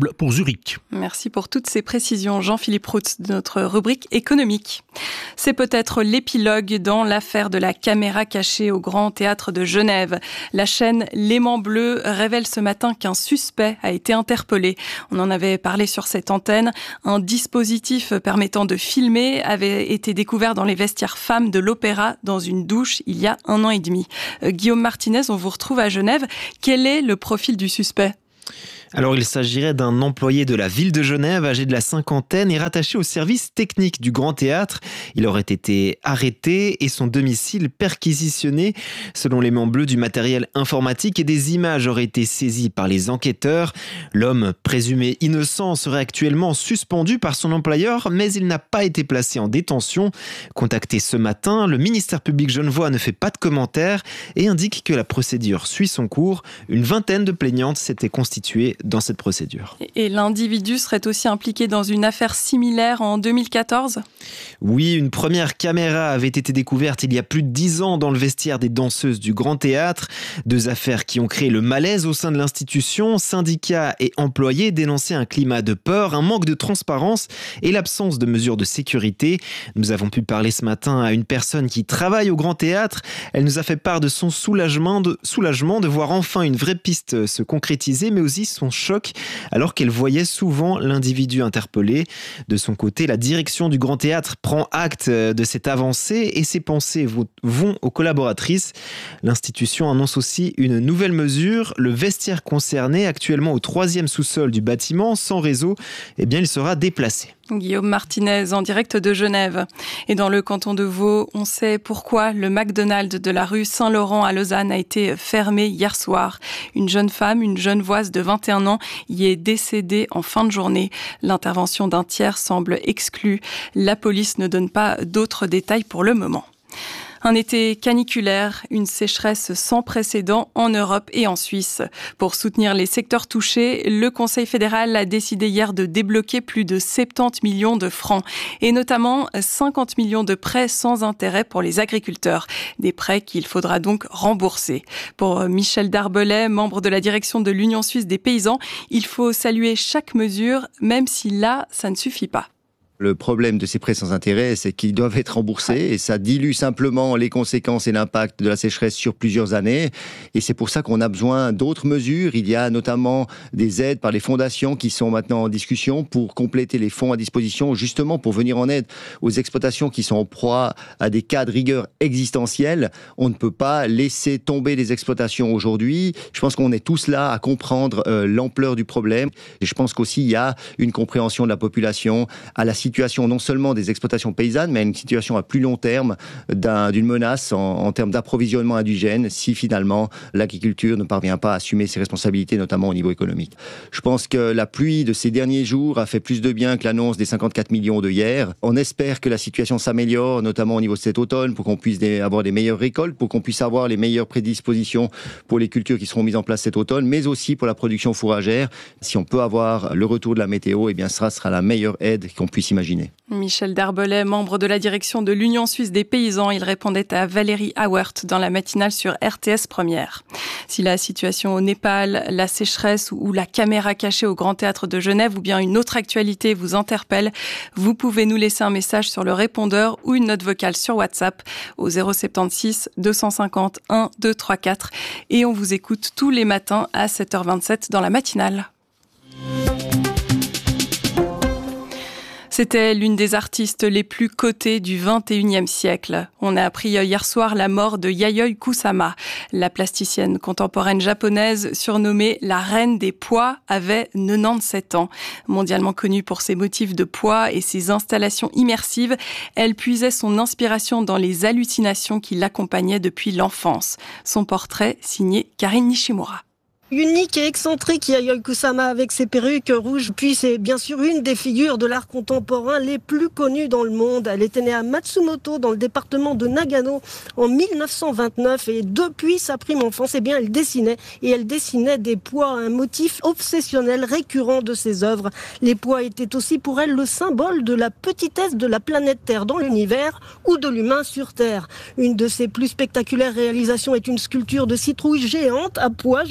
Speaker 13: favorable pour Zurich.
Speaker 9: Merci pour toutes ces précisions, Jean-Philippe Routz, de notre rubrique économique. C'est peut-être l'épilogue dans l'affaire de la caméra cachée au Grand Théâtre de Genève. La chaîne L'Aimant Bleu révèle ce matin qu'un suspect a été interpellé. On en avait parlé sur cette antenne. Un dispositif permettant de filmer avait été découvert dans les vestiaires femmes de l'Opéra dans une douche il y a un an et demi. Euh, Guillaume Martinez, on vous retrouve à Genève. Quel est le profil du suspect ?
Speaker 12: Alors il s'agirait d'un employé de la ville de Genève, âgé de la cinquantaine et rattaché au service technique du Grand Théâtre. Il aurait été arrêté et son domicile perquisitionné. Selon l'Aimant Bleu, du matériel informatique et des images auraient été saisies par les enquêteurs. L'homme, présumé innocent, serait actuellement suspendu par son employeur, mais il n'a pas été placé en détention. Contacté ce matin, le ministère public genevois ne fait pas de commentaires et indique que la procédure suit son cours. Une vingtaine de plaignantes s'étaient constituées dans cette procédure.
Speaker 9: Et l'individu serait aussi impliqué dans une affaire similaire en deux mille quatorze ?
Speaker 12: Oui, une première caméra avait été découverte il y a plus de dix ans dans le vestiaire des danseuses du Grand Théâtre. Deux affaires qui ont créé le malaise au sein de l'institution. Syndicats et employés dénonçaient un climat de peur, un manque de transparence et l'absence de mesures de sécurité. Nous avons pu parler ce matin à une personne qui travaille au Grand Théâtre. Elle nous a fait part de son soulagement de, soulagement de voir enfin une vraie piste se concrétiser, mais aussi son choc alors qu'elle voyait souvent l'individu interpellé. De son côté, la direction du Grand Théâtre prend acte de cette avancée et ses pensées vont aux collaboratrices. L'institution annonce aussi une nouvelle mesure. Le vestiaire concerné, actuellement au troisième sous-sol du bâtiment, sans réseau, eh bien, il sera déplacé.
Speaker 9: Guillaume Martinez en direct de Genève. Et dans le canton de Vaud, on sait pourquoi le McDonald's de la rue Saint-Laurent à Lausanne a été fermé hier soir. Une jeune femme, une genevoise de vingt et un ans, y est décédée en fin de journée. L'intervention d'un tiers semble exclue. La police ne donne pas d'autres détails pour le moment. Un été caniculaire, une sécheresse sans précédent en Europe et en Suisse. Pour soutenir les secteurs touchés, le Conseil fédéral a décidé hier de débloquer plus de soixante-dix millions de francs et notamment cinquante millions de prêts sans intérêt pour les agriculteurs. Des prêts qu'il faudra donc rembourser. Pour Michel Darbelay, membre de la direction de l'Union suisse des paysans, il faut saluer chaque mesure, même si là, ça ne suffit pas.
Speaker 14: Le problème de ces prêts sans intérêt, c'est qu'ils doivent être remboursés et ça dilue simplement les conséquences et l'impact de la sécheresse sur plusieurs années. Et c'est pour ça qu'on a besoin d'autres mesures. Il y a notamment des aides par les fondations qui sont maintenant en discussion pour compléter les fonds à disposition, justement pour venir en aide aux exploitations qui sont en proie à des cas de rigueur existentielle. On ne peut pas laisser tomber les exploitations aujourd'hui. Je pense qu'on est tous là à comprendre euh, l'ampleur du problème. Et je pense qu'aussi il y a une compréhension de la population à la situation non seulement des exploitations paysannes, mais une situation à plus long terme d'un, d'une menace en, en termes d'approvisionnement indigène si finalement l'agriculture ne parvient pas à assumer ses responsabilités, notamment au niveau économique. Je pense que la pluie de ces derniers jours a fait plus de bien que l'annonce des cinquante-quatre millions de hier. On espère que la situation s'améliore, notamment au niveau de cet automne, pour qu'on puisse des, avoir des meilleures récoltes, pour qu'on puisse avoir les meilleures prédispositions pour les cultures qui seront mises en place cet automne, mais aussi pour la production fourragère. Si on peut avoir le retour de la météo, eh bien, ce sera, sera la meilleure aide qu'on puisse imaginer.
Speaker 9: Michel Darbelay, membre de la direction de l'Union suisse des paysans, il répondait à Valérie Auwert dans la matinale sur R T S Première. Si la situation au Népal, la sécheresse ou la caméra cachée au Grand Théâtre de Genève ou bien une autre actualité vous interpelle, vous pouvez nous laisser un message sur le répondeur ou une note vocale sur WhatsApp au zéro sept six deux cent cinquante un deux trois quatre et on vous écoute tous les matins à sept heures vingt-sept dans la matinale. C'était l'une des artistes les plus cotées du vingt et unième siècle. On a appris hier soir la mort de Yayoi Kusama. La plasticienne contemporaine japonaise, surnommée la reine des pois, avait quatre-vingt-dix-sept ans. Mondialement connue pour ses motifs de pois et ses installations immersives, elle puisait son inspiration dans les hallucinations qui l'accompagnaient depuis l'enfance. Son portrait signé Karine Nishimura.
Speaker 15: Unique et excentrique, Yayoi Kusama avec ses perruques rouges. Puis c'est bien sûr une des figures de l'art contemporain les plus connues dans le monde. Elle était née à Matsumoto dans le département de Nagano en mille neuf cent vingt-neuf et depuis sa prime enfance, eh bien, elle dessinait et elle dessinait des pois, un motif obsessionnel récurrent de ses œuvres. Les pois étaient aussi pour elle le symbole de la petitesse de la planète Terre dans l'univers ou de l'humain sur Terre. Une de ses plus spectaculaires réalisations est une sculpture de citrouille géante à pois justement,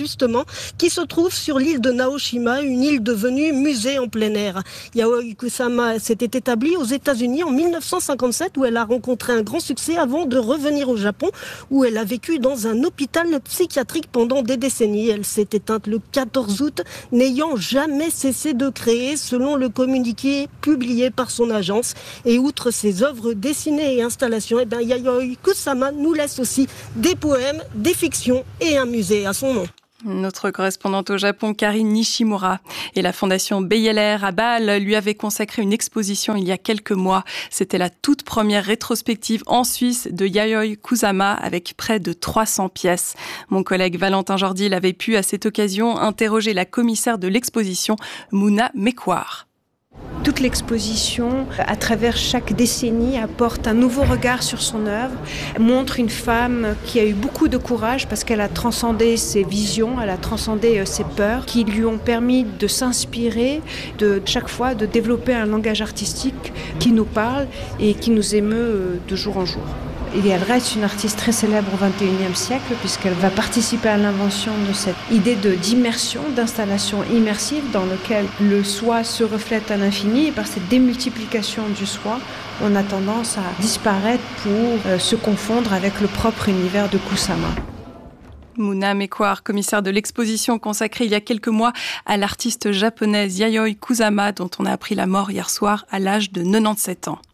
Speaker 15: qui se trouve sur l'île de Naoshima, une île devenue musée en plein air. Yayoi Kusama s'était établie aux États-Unis en mille neuf cent cinquante-sept, où elle a rencontré un grand succès avant de revenir au Japon, où elle a vécu dans un hôpital psychiatrique pendant des décennies. Elle s'est éteinte le quatorze août, n'ayant jamais cessé de créer, selon le communiqué publié par son agence. Et outre ses œuvres dessinées et installations, eh bien, Yayoi Kusama nous laisse aussi des poèmes, des fictions et un musée à son nom.
Speaker 9: Notre correspondante au Japon, Karine Nishimura, et la fondation B L R à Bâle lui avait consacré une exposition il y a quelques mois. C'était la toute première rétrospective en Suisse de Yayoi Kusama avec près de trois cents pièces. Mon collègue Valentin Jordil avait pu à cette occasion interroger la commissaire de l'exposition, Mouna Mekwar.
Speaker 16: Toute l'exposition, à travers chaque décennie, apporte un nouveau regard sur son œuvre, montre une femme qui a eu beaucoup de courage parce qu'elle a transcendé ses visions, elle a transcendé ses peurs, qui lui ont permis de s'inspirer, de chaque fois de développer un langage artistique qui nous parle et qui nous émeut de jour en jour. Et elle reste une artiste très célèbre au vingt et unième siècle puisqu'elle va participer à l'invention de cette idée de, d'immersion, d'installation immersive dans laquelle le soi se reflète à l'infini et par cette démultiplication du soi, on a tendance à disparaître pour euh, se confondre avec le propre univers de Kusama.
Speaker 9: Mouna Mekwar, commissaire de l'exposition consacrée il y a quelques mois à l'artiste japonaise Yayoi Kusama dont on a appris la mort hier soir à l'âge de quatre-vingt-dix-sept ans.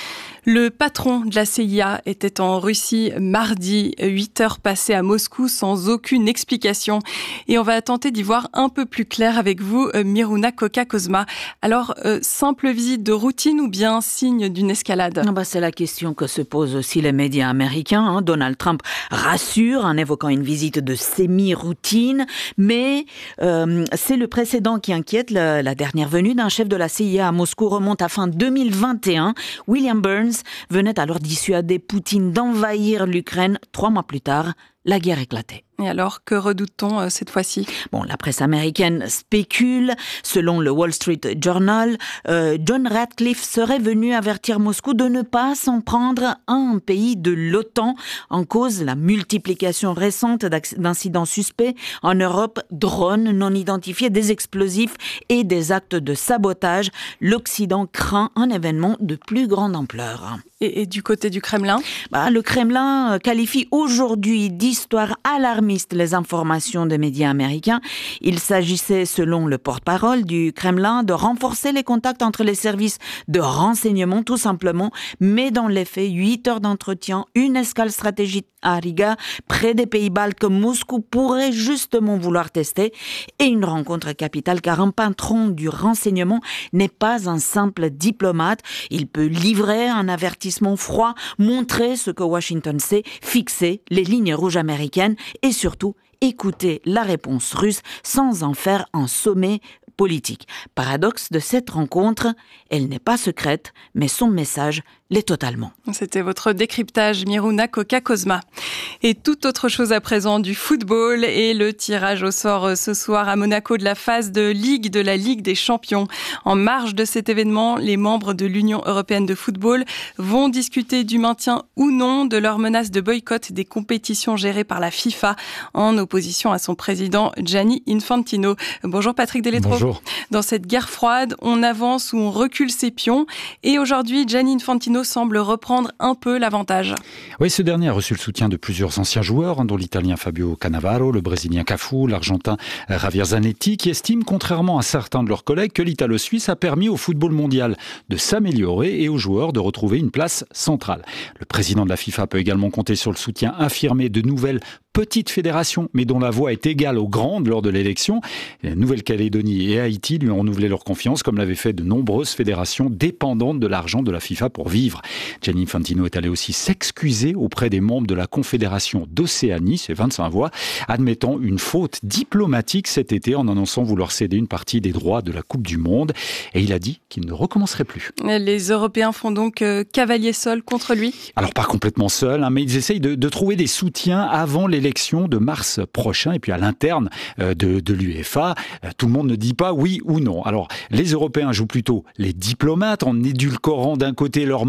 Speaker 9: Le patron de la C I A était en Russie mardi, huit heures passées à Moscou sans aucune explication. Et on va tenter d'y voir un peu plus clair avec vous, Miruna Koka-Kozma. Alors, euh, simple visite de routine ou bien signe d'une escalade ?
Speaker 17: Ah bah, c'est la question que se posent aussi les médias américains. Hein. Donald Trump rassure en évoquant une visite de semi-routine, mais euh, c'est le précédent qui inquiète. La, la dernière venue d'un chef de la C I A à Moscou remonte à fin deux mille vingt et un. William Burns venait alors dissuader Poutine d'envahir l'Ukraine. Trois mois plus tard, la guerre éclatait.
Speaker 9: Et alors, que redoute-t-on euh, cette fois-ci ?
Speaker 17: Bon, la presse américaine spécule. Selon le Wall Street Journal, euh, John Ratcliffe serait venu avertir Moscou de ne pas s'en prendre à un pays de l'OTAN. En cause, la multiplication récente d'incidents suspects en Europe, drones non identifiés, des explosifs et des actes de sabotage. L'Occident craint un événement de plus grande ampleur.
Speaker 9: Et, et du côté du Kremlin ?
Speaker 17: Bah, le Kremlin qualifie aujourd'hui d'histoire alarmante les informations des médias américains. Il s'agissait, selon le porte-parole du Kremlin, de renforcer les contacts entre les services de renseignement, tout simplement. Mais dans les faits, huit heures d'entretien, une escale stratégique à Riga, près des pays baltes que Moscou pourrait justement vouloir tester, et une rencontre capitale, car un patron du renseignement n'est pas un simple diplomate. Il peut livrer un avertissement froid, montrer ce que Washington sait, fixer les lignes rouges américaines et surtout écouter la réponse russe sans en faire un sommet politique. Paradoxe de cette rencontre, elle n'est pas secrète, mais son message l'est totalement.
Speaker 9: C'était votre décryptage, Miruna Koka-Kozma. Et toute autre chose à présent, du football et le tirage au sort ce soir à Monaco de la phase de Ligue de la Ligue des Champions. En marge de cet événement, les membres de l'Union européenne de football vont discuter du maintien ou non de leur menace de boycott des compétitions gérées par la FIFA en opposition à son président Gianni Infantino. Bonjour Patrick Deletro.
Speaker 18: Bonjour.
Speaker 9: Dans cette guerre froide, on avance ou on recule ses pions et aujourd'hui, Gianni Infantino semble reprendre un peu l'avantage.
Speaker 18: Oui, ce dernier a reçu le soutien de plusieurs anciens joueurs, dont l'Italien Fabio Cannavaro, le Brésilien Cafu, l'Argentin Javier Zanetti, qui estiment, contrairement à certains de leurs collègues, que l'Italo-Suisse a permis au football mondial de s'améliorer et aux joueurs de retrouver une place centrale. Le président de la FIFA peut également compter sur le soutien affirmé de nouvelles petites fédérations, mais dont la voix est égale aux grandes lors de l'élection. La Nouvelle-Calédonie et Haïti lui ont renouvelé leur confiance, comme l'avaient fait de nombreuses fédérations dépendantes de l'argent de la FIFA pour vivre. Gianni Infantino est allé aussi s'excuser auprès des membres de la Confédération d'Océanie, c'est vingt-cinq voix, admettant une faute diplomatique cet été en annonçant vouloir céder une partie des droits de la Coupe du Monde. Et il a dit qu'il ne recommencerait plus.
Speaker 9: Les Européens font donc euh, cavalier seul contre lui ?
Speaker 18: Alors pas complètement seul, hein, mais ils essayent de, de trouver des soutiens avant l'élection de mars prochain. Et puis à l'interne euh, de, de l'UEFA, euh, tout le monde ne dit pas oui ou non. Alors les Européens jouent plutôt les diplomates en édulcorant d'un côté leur monnaie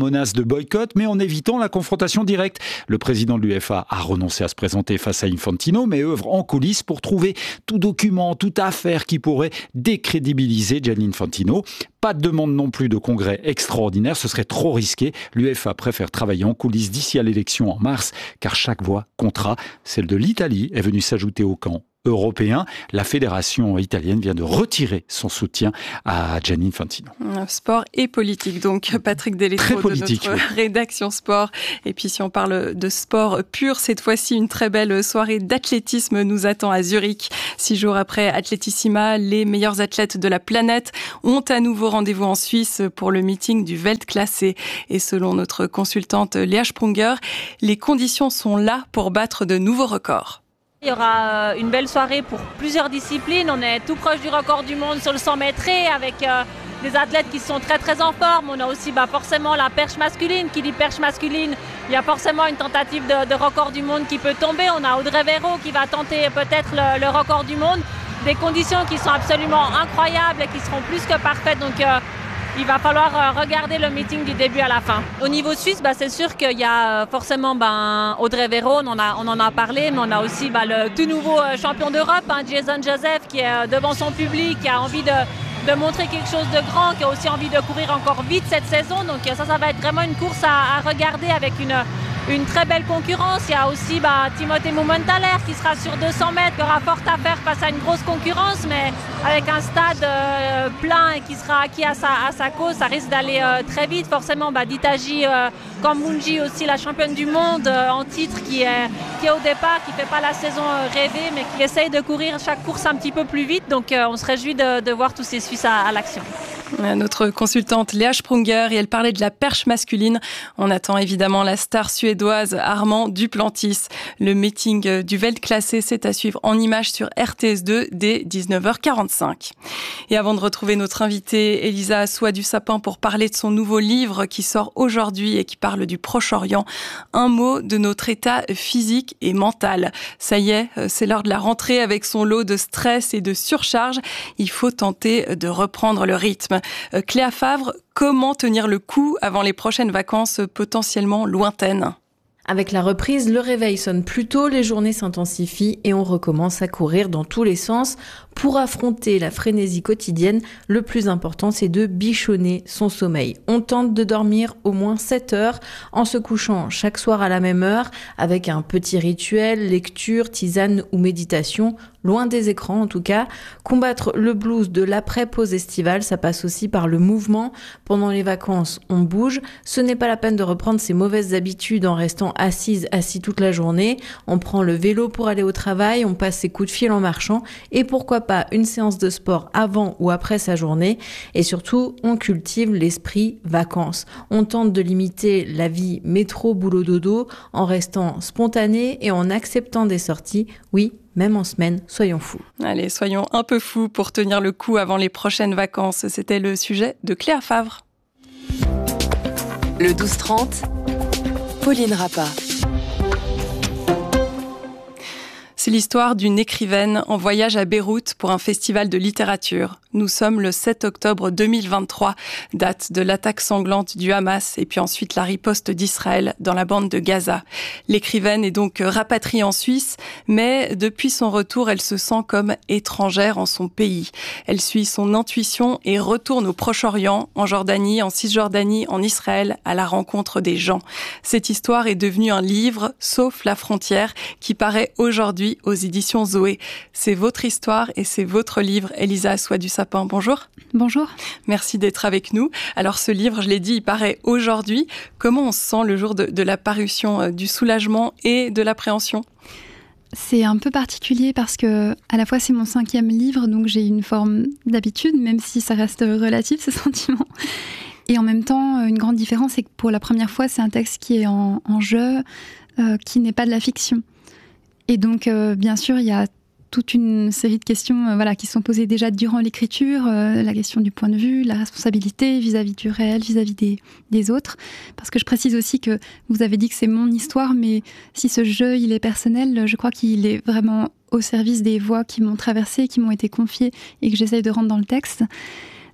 Speaker 18: menace de boycott, mais en évitant la confrontation directe. Le président de l'U E F A a renoncé à se présenter face à Infantino, mais œuvre en coulisses pour trouver tout document, toute affaire qui pourrait décrédibiliser Gianni Infantino. Pas de demande non plus de congrès extraordinaire, ce serait trop risqué. L'U E F A préfère travailler en coulisses d'ici à l'élection en mars, car chaque voix comptera. Celle de l'Italie est venue s'ajouter au camp européen. La fédération italienne vient de retirer son soutien à Gianni Infantino.
Speaker 9: Sport et politique, donc Patrick Deletreau de notre oui. rédaction sport. Et puis si on parle de sport pur, cette fois-ci une très belle soirée d'athlétisme nous attend à Zurich. Six jours après Atletissima, les meilleurs athlètes de la planète ont à nouveau rendez-vous en Suisse pour le meeting du Weltklasse. Et selon notre consultante Léa Sprunger, les conditions sont là pour battre de nouveaux records.
Speaker 19: Il y aura une belle soirée pour plusieurs disciplines. On est tout proche du record du monde sur le cent mètres avec euh, des athlètes qui sont très très en forme. On a aussi bah, forcément la perche masculine. Qui dit perche masculine, il y a forcément une tentative de, de record du monde qui peut tomber. On a Audrey Véro qui va tenter peut-être le, le record du monde. Des conditions qui sont absolument incroyables et qui seront plus que parfaites. Donc euh, il va falloir regarder le meeting du début à la fin. Au niveau suisse, bah, c'est sûr qu'il y a forcément bah, Audrey Véro, on en, a, on en a parlé, mais on a aussi bah, le tout nouveau champion d'Europe, hein, Jason Joseph, qui est devant son public, qui a envie de, de montrer quelque chose de grand, qui a aussi envie de courir encore vite cette saison. Donc ça, ça va être vraiment une course à, à regarder avec une, une très belle concurrence. Il y a aussi bah, Timothée Mumenthaler qui sera sur deux cents mètres, qui aura fort à faire face à une grosse concurrence, mais avec un stade euh, plein et qui sera acquis à sa, à sa cause, ça risque d'aller euh, très vite. Forcément, bah, Ditaji euh, Kambundji aussi, la championne du monde euh, en titre, qui est, qui est au départ, qui ne fait pas la saison euh, rêvée, mais qui essaye de courir chaque course un petit peu plus vite. Donc euh, on se réjouit de, de voir tous ces Suisses à, à l'action.
Speaker 9: Notre consultante Léa Sprunger, et elle parlait de la perche masculine. On attend évidemment la star suédoise Armand Duplantis. Le meeting du Weltklasse, c'est à suivre en images sur R T S deux dès dix-neuf heures quarante-cinq. Et avant de retrouver notre invitée Elisa Assois du Sapin pour parler de son nouveau livre qui sort aujourd'hui et qui parle du Proche-Orient, un mot de notre état physique et mental. Ça y est, c'est l'heure de la rentrée avec son lot de stress et de surcharge. Il faut tenter de reprendre le rythme. Cléa Favre, comment tenir le coup avant les prochaines vacances potentiellement lointaines ?
Speaker 20: Avec la reprise, le réveil sonne plus tôt, les journées s'intensifient et on recommence à courir dans tous les sens. Pour affronter la frénésie quotidienne, le plus important, c'est de bichonner son sommeil. On tente de dormir au moins sept heures en se couchant chaque soir à la même heure avec un petit rituel, lecture, tisane ou méditation, loin des écrans en tout cas. Combattre le blues de l'après-pause estivale, ça passe aussi par le mouvement. Pendant les vacances, on bouge. Ce n'est pas la peine de reprendre ses mauvaises habitudes en restant assise, assis toute la journée. On prend le vélo pour aller au travail, on passe ses coups de fil en marchant et pourquoi pas une séance de sport avant ou après sa journée. Et surtout, on cultive l'esprit vacances. On tente de limiter la vie métro, boulot, dodo en restant spontané et en acceptant des sorties. Oui, même en semaine, soyons fous.
Speaker 9: Allez, soyons un peu fous pour tenir le coup avant les prochaines vacances. C'était le sujet de Cléa Favre.
Speaker 8: Le douze trente, Pauline Rappa.
Speaker 9: C'est l'histoire d'une écrivaine en voyage à Beyrouth pour un festival de littérature. Nous sommes le sept octobre deux mille vingt-trois, date de l'attaque sanglante du Hamas et puis ensuite la riposte d'Israël dans la bande de Gaza. L'écrivaine est donc rapatriée en Suisse, mais depuis son retour, elle se sent comme étrangère en son pays. Elle suit son intuition et retourne au Proche-Orient, en Jordanie, en Cisjordanie, en Israël, à la rencontre des gens. Cette histoire est devenue un livre, Sauf la frontière, qui paraît aujourd'hui aux éditions Zoé. C'est votre histoire et c'est votre livre, Elisa Assois du Sapin. Bonjour.
Speaker 21: Bonjour.
Speaker 9: Merci d'être avec nous. Alors ce livre, je l'ai dit, il paraît aujourd'hui. Comment on se sent le jour de, de la parution, du soulagement et de l'appréhension ?
Speaker 21: C'est un peu particulier parce que à la fois c'est mon cinquième livre, donc j'ai une forme d'habitude, même si ça reste relatif ce sentiment. Et en même temps, une grande différence, c'est que pour la première fois, c'est un texte qui est en, en jeu, euh, qui n'est pas de la fiction. Et donc, euh, bien sûr, il y a toute une série de questions euh, voilà, qui sont posées déjà durant l'écriture, euh, la question du point de vue, la responsabilité vis-à-vis du réel, vis-à-vis des, des autres. Parce que je précise aussi que vous avez dit que c'est mon histoire, mais si ce jeu, il est personnel, je crois qu'il est vraiment au service des voix qui m'ont traversée, qui m'ont été confiées et que j'essaye de rendre dans le texte.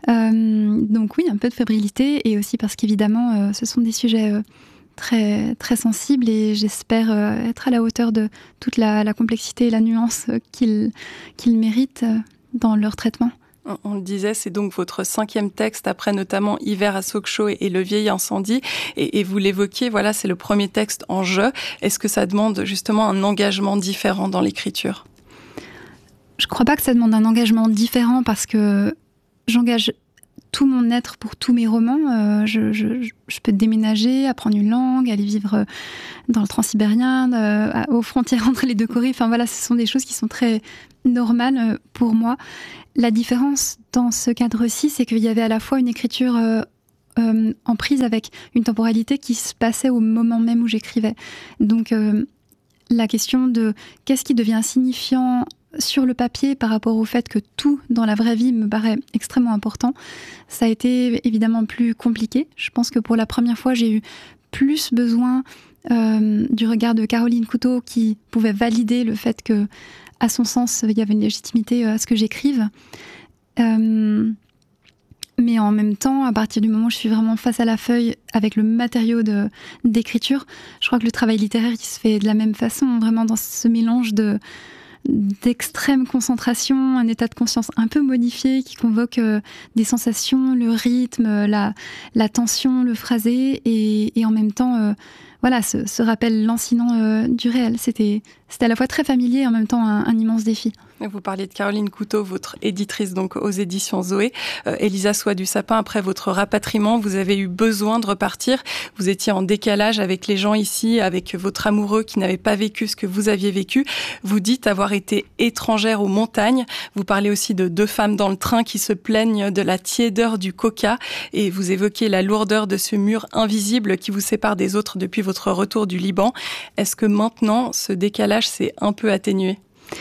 Speaker 21: Euh, donc oui, un peu de fébrilité, et aussi parce qu'évidemment, euh, ce sont des sujets euh, très, très sensibles, et j'espère euh, être à la hauteur de toute la, la complexité et la nuance euh, qu'ils, qu'ils méritent euh, dans leur traitement.
Speaker 9: On le disait, c'est donc votre cinquième texte, après notamment Hiver à Sokcho et Le Vieil Incendie. Et, et vous l'évoquiez, voilà, c'est le premier texte en jeu. Est-ce que ça demande justement un engagement différent dans l'écriture ?
Speaker 21: Je ne crois pas que ça demande un engagement différent, parce que j'engage tout mon être pour tous mes romans. Euh, je, je, je peux déménager, apprendre une langue, aller vivre dans le transsibérien, euh, aux frontières entre les deux Corées. Enfin voilà, ce sont des choses qui sont très normales pour moi. La différence dans ce cadre-ci, c'est qu'il y avait à la fois une écriture euh, euh, en prise avec une temporalité qui se passait au moment même où j'écrivais. Donc euh, la question de qu'est-ce qui devient signifiant sur le papier par rapport au fait que tout dans la vraie vie me paraît extrêmement important, ça a été évidemment plus compliqué. Je pense que pour la première fois, j'ai eu plus besoin euh, du regard de Caroline Couteau, qui pouvait valider le fait que, à son sens, il y avait une légitimité à ce que j'écrive. Euh, mais en même temps, à partir du moment où je suis vraiment face à la feuille avec le matériau de, d'écriture, je crois que le travail littéraire, il se fait de la même façon, vraiment dans ce mélange de d'extrême concentration, un état de conscience un peu modifié qui convoque euh, des sensations, le rythme, la, la tension, le phrasé, et, et en même temps, euh, voilà, ce, ce rappel lancinant euh, du réel. C'était, c'était à la fois très familier et en même temps un, un immense défi.
Speaker 9: Vous parliez de Caroline Couteau, votre éditrice donc aux éditions Zoé. Euh, Elisa Soie du Sapin, après votre rapatriement, vous avez eu besoin de repartir. Vous étiez en décalage avec les gens ici, avec votre amoureux qui n'avait pas vécu ce que vous aviez vécu. Vous dites avoir été étrangère aux montagnes. Vous parlez aussi de deux femmes dans le train qui se plaignent de la tiédeur du coca, et vous évoquez la lourdeur de ce mur invisible qui vous sépare des autres depuis votre retour du Liban. Est-ce que maintenant, ce décalage s'est un peu atténué ?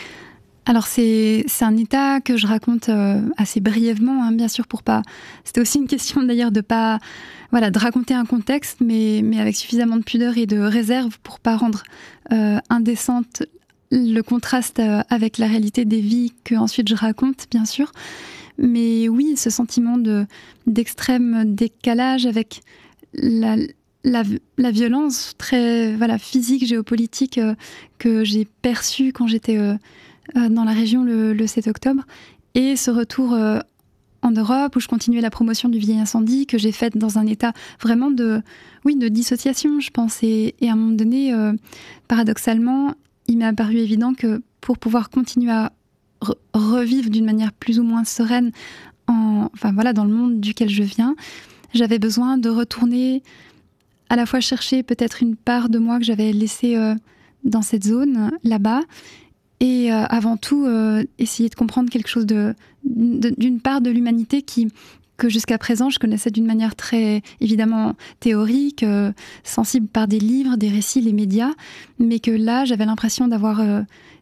Speaker 21: Alors c'est, c'est un état que je raconte euh, assez brièvement, hein, bien sûr, pour pas... C'était aussi une question d'ailleurs de pas... Voilà, de raconter un contexte, mais, mais avec suffisamment de pudeur et de réserve pour pas rendre euh, indécente le contraste euh, avec la réalité des vies que ensuite je raconte, bien sûr. Mais oui, ce sentiment de, d'extrême décalage avec la... La, la violence très voilà, physique, géopolitique euh, que j'ai perçue quand j'étais euh, euh, dans la région le, le sept octobre, et ce retour euh, en Europe où je continuais la promotion du Vieil Incendie, que j'ai faite dans un état vraiment de, oui, de dissociation, je pense. Et, et à un moment donné, euh, paradoxalement, il m'est apparu évident que pour pouvoir continuer à re- revivre d'une manière plus ou moins sereine en, enfin, voilà, dans le monde duquel je viens, j'avais besoin de retourner à la fois chercher peut-être une part de moi que j'avais laissée euh, dans cette zone, là-bas, et euh, avant tout, euh, essayer de comprendre quelque chose de, de, d'une part de l'humanité qui, que jusqu'à présent, je connaissais d'une manière très, évidemment, théorique, euh, sensible par des livres, des récits, les médias, mais que là, j'avais l'impression d'avoir euh,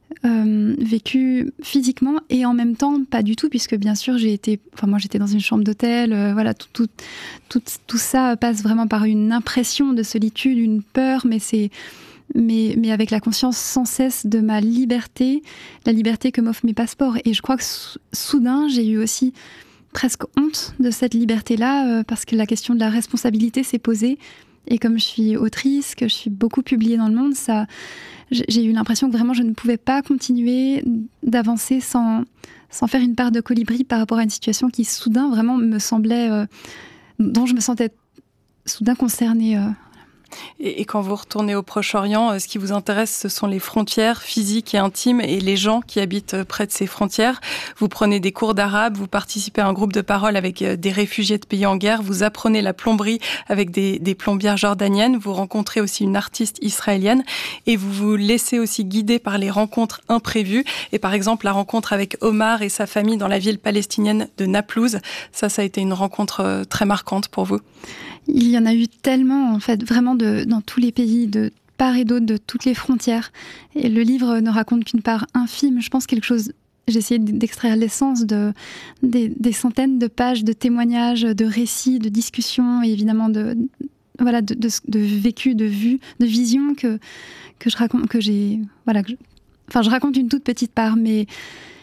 Speaker 21: euh, vécu physiquement, et en même temps, pas du tout, puisque bien sûr, j'ai été, enfin moi, j'étais dans une chambre d'hôtel, euh, voilà, tout, tout, tout, tout ça passe vraiment par une impression de solitude, une peur, mais c'est, mais, mais avec la conscience sans cesse de ma liberté, la liberté que m'offrent mes passeports. Et je crois que sou- soudain, j'ai eu aussi presque honte de cette liberté-là, euh, parce que la question de la responsabilité s'est posée. Et comme je suis autrice, que je suis beaucoup publiée dans le monde, ça, j'ai eu l'impression que vraiment je ne pouvais pas continuer d'avancer sans, sans faire une part de colibri par rapport à une situation qui soudain vraiment me semblait, euh, dont je me sentais soudain concernée. Euh.
Speaker 9: Et, et quand vous retournez au Proche-Orient, ce qui vous intéresse, ce sont les frontières physiques et intimes et les gens qui habitent près de ces frontières. Vous prenez des cours d'arabe, vous participez à un groupe de parole avec des réfugiés de pays en guerre, vous apprenez la plomberie avec des, des plombières jordaniennes, vous rencontrez aussi une artiste israélienne et vous vous laissez aussi guider par les rencontres imprévues. Et par exemple, la rencontre avec Omar et sa famille dans la ville palestinienne de Naplouse, ça, ça a été une rencontre très marquante pour vous.
Speaker 21: Il y en a eu tellement, en fait, vraiment de, dans tous les pays, de part et d'autre, de toutes les frontières. Et le livre ne raconte qu'une part infime. Je pense quelque chose... J'ai essayé d'extraire l'essence de, des, des centaines de pages de témoignages, de récits, de discussions, et évidemment de, voilà, de, de, de vécu, de vues, de visions que, que je raconte, que j'ai... Voilà, que je, enfin, je raconte une toute petite part, mais...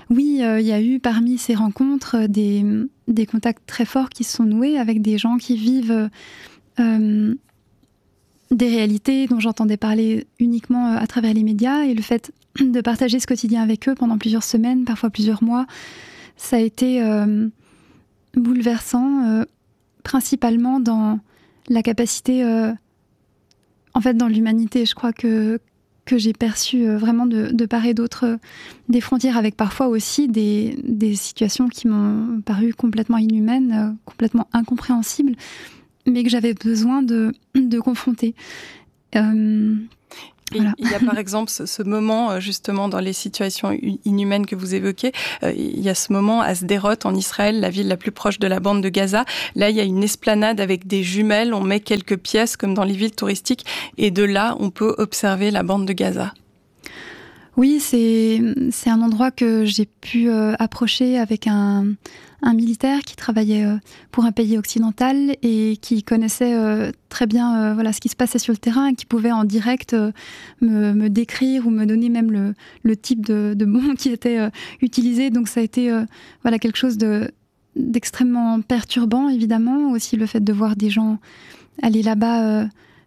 Speaker 21: oui, euh, il y a eu parmi ces rencontres des, des contacts très forts qui se sont noués avec des gens qui vivent euh, des réalités dont j'entendais parler uniquement à travers les médias, et le fait de partager ce quotidien avec eux pendant plusieurs semaines, parfois plusieurs mois, ça a été euh, bouleversant, euh, principalement dans la capacité, euh, en fait dans l'humanité, je crois que, que j'ai perçu euh, vraiment de, de part et d'autre euh, des frontières, avec parfois aussi des, des situations qui m'ont paru complètement inhumaines, euh, complètement incompréhensibles, mais que j'avais besoin de, de confronter. Euh,
Speaker 9: Voilà. Il y a par exemple ce, ce moment, justement, dans les situations inhumaines que vous évoquez, euh, il y a ce moment à Sderot, en Israël, la ville la plus proche de la bande de Gaza. Là, il y a une esplanade avec des jumelles, on met quelques pièces comme dans les villes touristiques, et de là, on peut observer la bande de Gaza.
Speaker 21: Oui, c'est, c'est un endroit que j'ai pu euh, approcher avec un, un militaire qui travaillait euh, pour un pays occidental et qui connaissait euh, très bien euh, voilà, ce qui se passait sur le terrain, et qui pouvait en direct euh, me, me décrire ou me donner même le, le type de, de bombe qui était euh, utilisé. Donc ça a été euh, voilà, quelque chose de, d'extrêmement perturbant, évidemment. Aussi le fait de voir des gens aller là-bas, euh,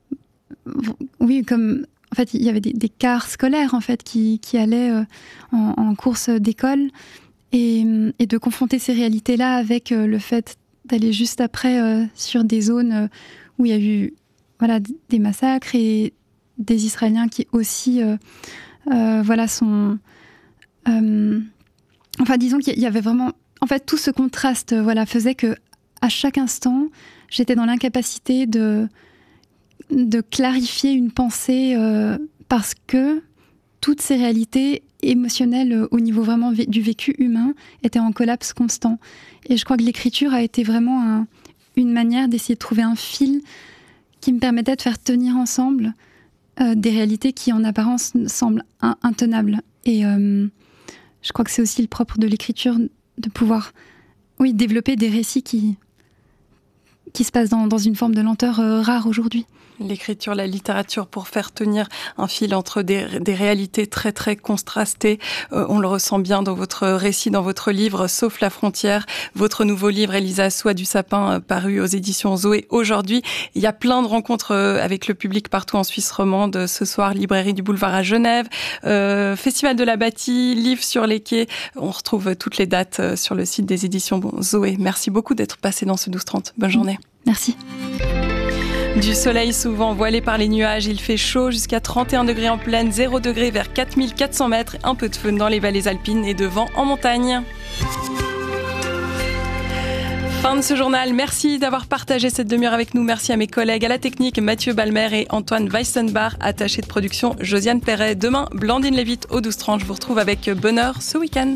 Speaker 21: oui, comme... En fait, il y avait des, des cars scolaires en fait qui, qui allaient euh, en, en course d'école, et, et de confronter ces réalités-là avec euh, le fait d'aller juste après euh, sur des zones euh, où il y a eu voilà des massacres et des Israéliens qui aussi euh, euh, voilà sont euh, enfin disons qu'il y avait vraiment en fait tout ce contraste voilà faisait que à chaque instant j'étais dans l'incapacité de de clarifier une pensée euh, parce que toutes ces réalités émotionnelles euh, au niveau vraiment vé- du vécu humain étaient en collapse constant. Et je crois que l'écriture a été vraiment un, une manière d'essayer de trouver un fil qui me permettait de faire tenir ensemble euh, des réalités qui en apparence semblent in- intenables. Et euh, je crois que c'est aussi le propre de l'écriture de pouvoir oui, développer des récits qui, qui se passent dans, dans une forme de lenteur euh, rare aujourd'hui.
Speaker 9: L'écriture, la littérature pour faire tenir un fil entre des, des réalités très très contrastées. Euh, on le ressent bien dans votre récit, dans votre livre, Sauf la frontière. Votre nouveau livre, Elisa Soie du Sapin, euh, paru aux éditions Zoé aujourd'hui. Il y a plein de rencontres euh, avec le public partout en Suisse romande. Ce soir, librairie du Boulevard à Genève, euh, Festival de la Bâtie, livre sur les quais. On retrouve toutes les dates euh, sur le site des éditions bon, Zoé. Merci beaucoup d'être passé dans ce douze trente. Bonne journée.
Speaker 21: Merci.
Speaker 9: Du soleil souvent voilé par les nuages, il fait chaud jusqu'à trente et un degrés en plaine, zéro degré vers quatre mille quatre cents mètres, un peu de feu dans les vallées alpines et de vent en montagne. Fin de ce journal. Merci d'avoir partagé cette demi-heure avec nous. Merci à mes collègues à la technique, Mathieu Balmer et Antoine Weissenbach, attaché de production Josiane Perret. Demain, Blandine Lévite au douze trente. Je vous retrouve avec bonheur ce week-end.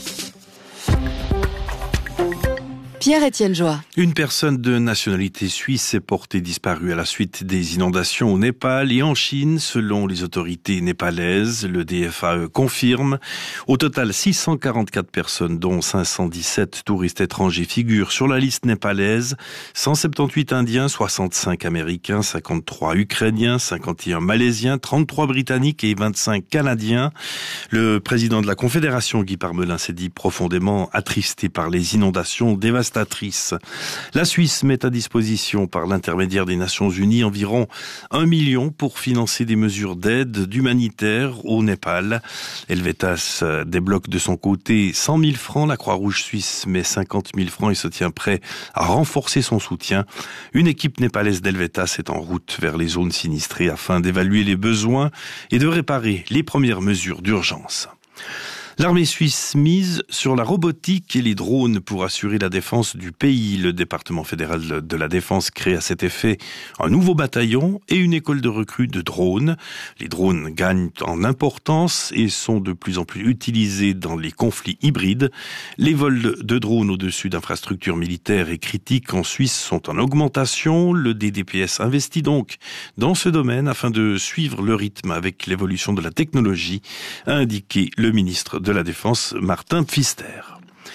Speaker 8: Pierre-Étienne Joie.
Speaker 4: Une personne de nationalité suisse est portée disparue à la suite des inondations au Népal et en Chine, selon les autorités népalaises. Le D F A E confirme. Au total, six cent quarante-quatre personnes, dont cinq cent dix-sept touristes étrangers, figurent sur la liste népalaise. cent soixante-dix-huit Indiens, soixante-cinq Américains, cinquante-trois Ukrainiens, cinquante et un Malaisiens, trente-trois Britanniques et vingt-cinq Canadiens. Le président de la Confédération, Guy Parmelin, s'est dit profondément attristé par les inondations dévastatrices. La Suisse met à disposition par l'intermédiaire des Nations Unies environ un million pour financer des mesures d'aide d'humanitaire au Népal. Helvetas débloque de son côté cent mille francs. La Croix-Rouge suisse met cinquante mille francs et se tient prêt à renforcer son soutien. Une équipe népalaise d'Helvetas est en route vers les zones sinistrées afin d'évaluer les besoins et de réparer les premières mesures d'urgence. L'armée suisse mise sur la robotique et les drones pour assurer la défense du pays. Le département fédéral de la défense crée à cet effet un nouveau bataillon et une école de recrues de drones. Les drones gagnent en importance et sont de plus en plus utilisés dans les conflits hybrides. Les vols de drones au-dessus d'infrastructures militaires et critiques en Suisse sont en augmentation. Le D D P S investit donc dans ce domaine afin de suivre le rythme avec l'évolution de la technologie, a indiqué le ministre de la Défense, Martin Pfister.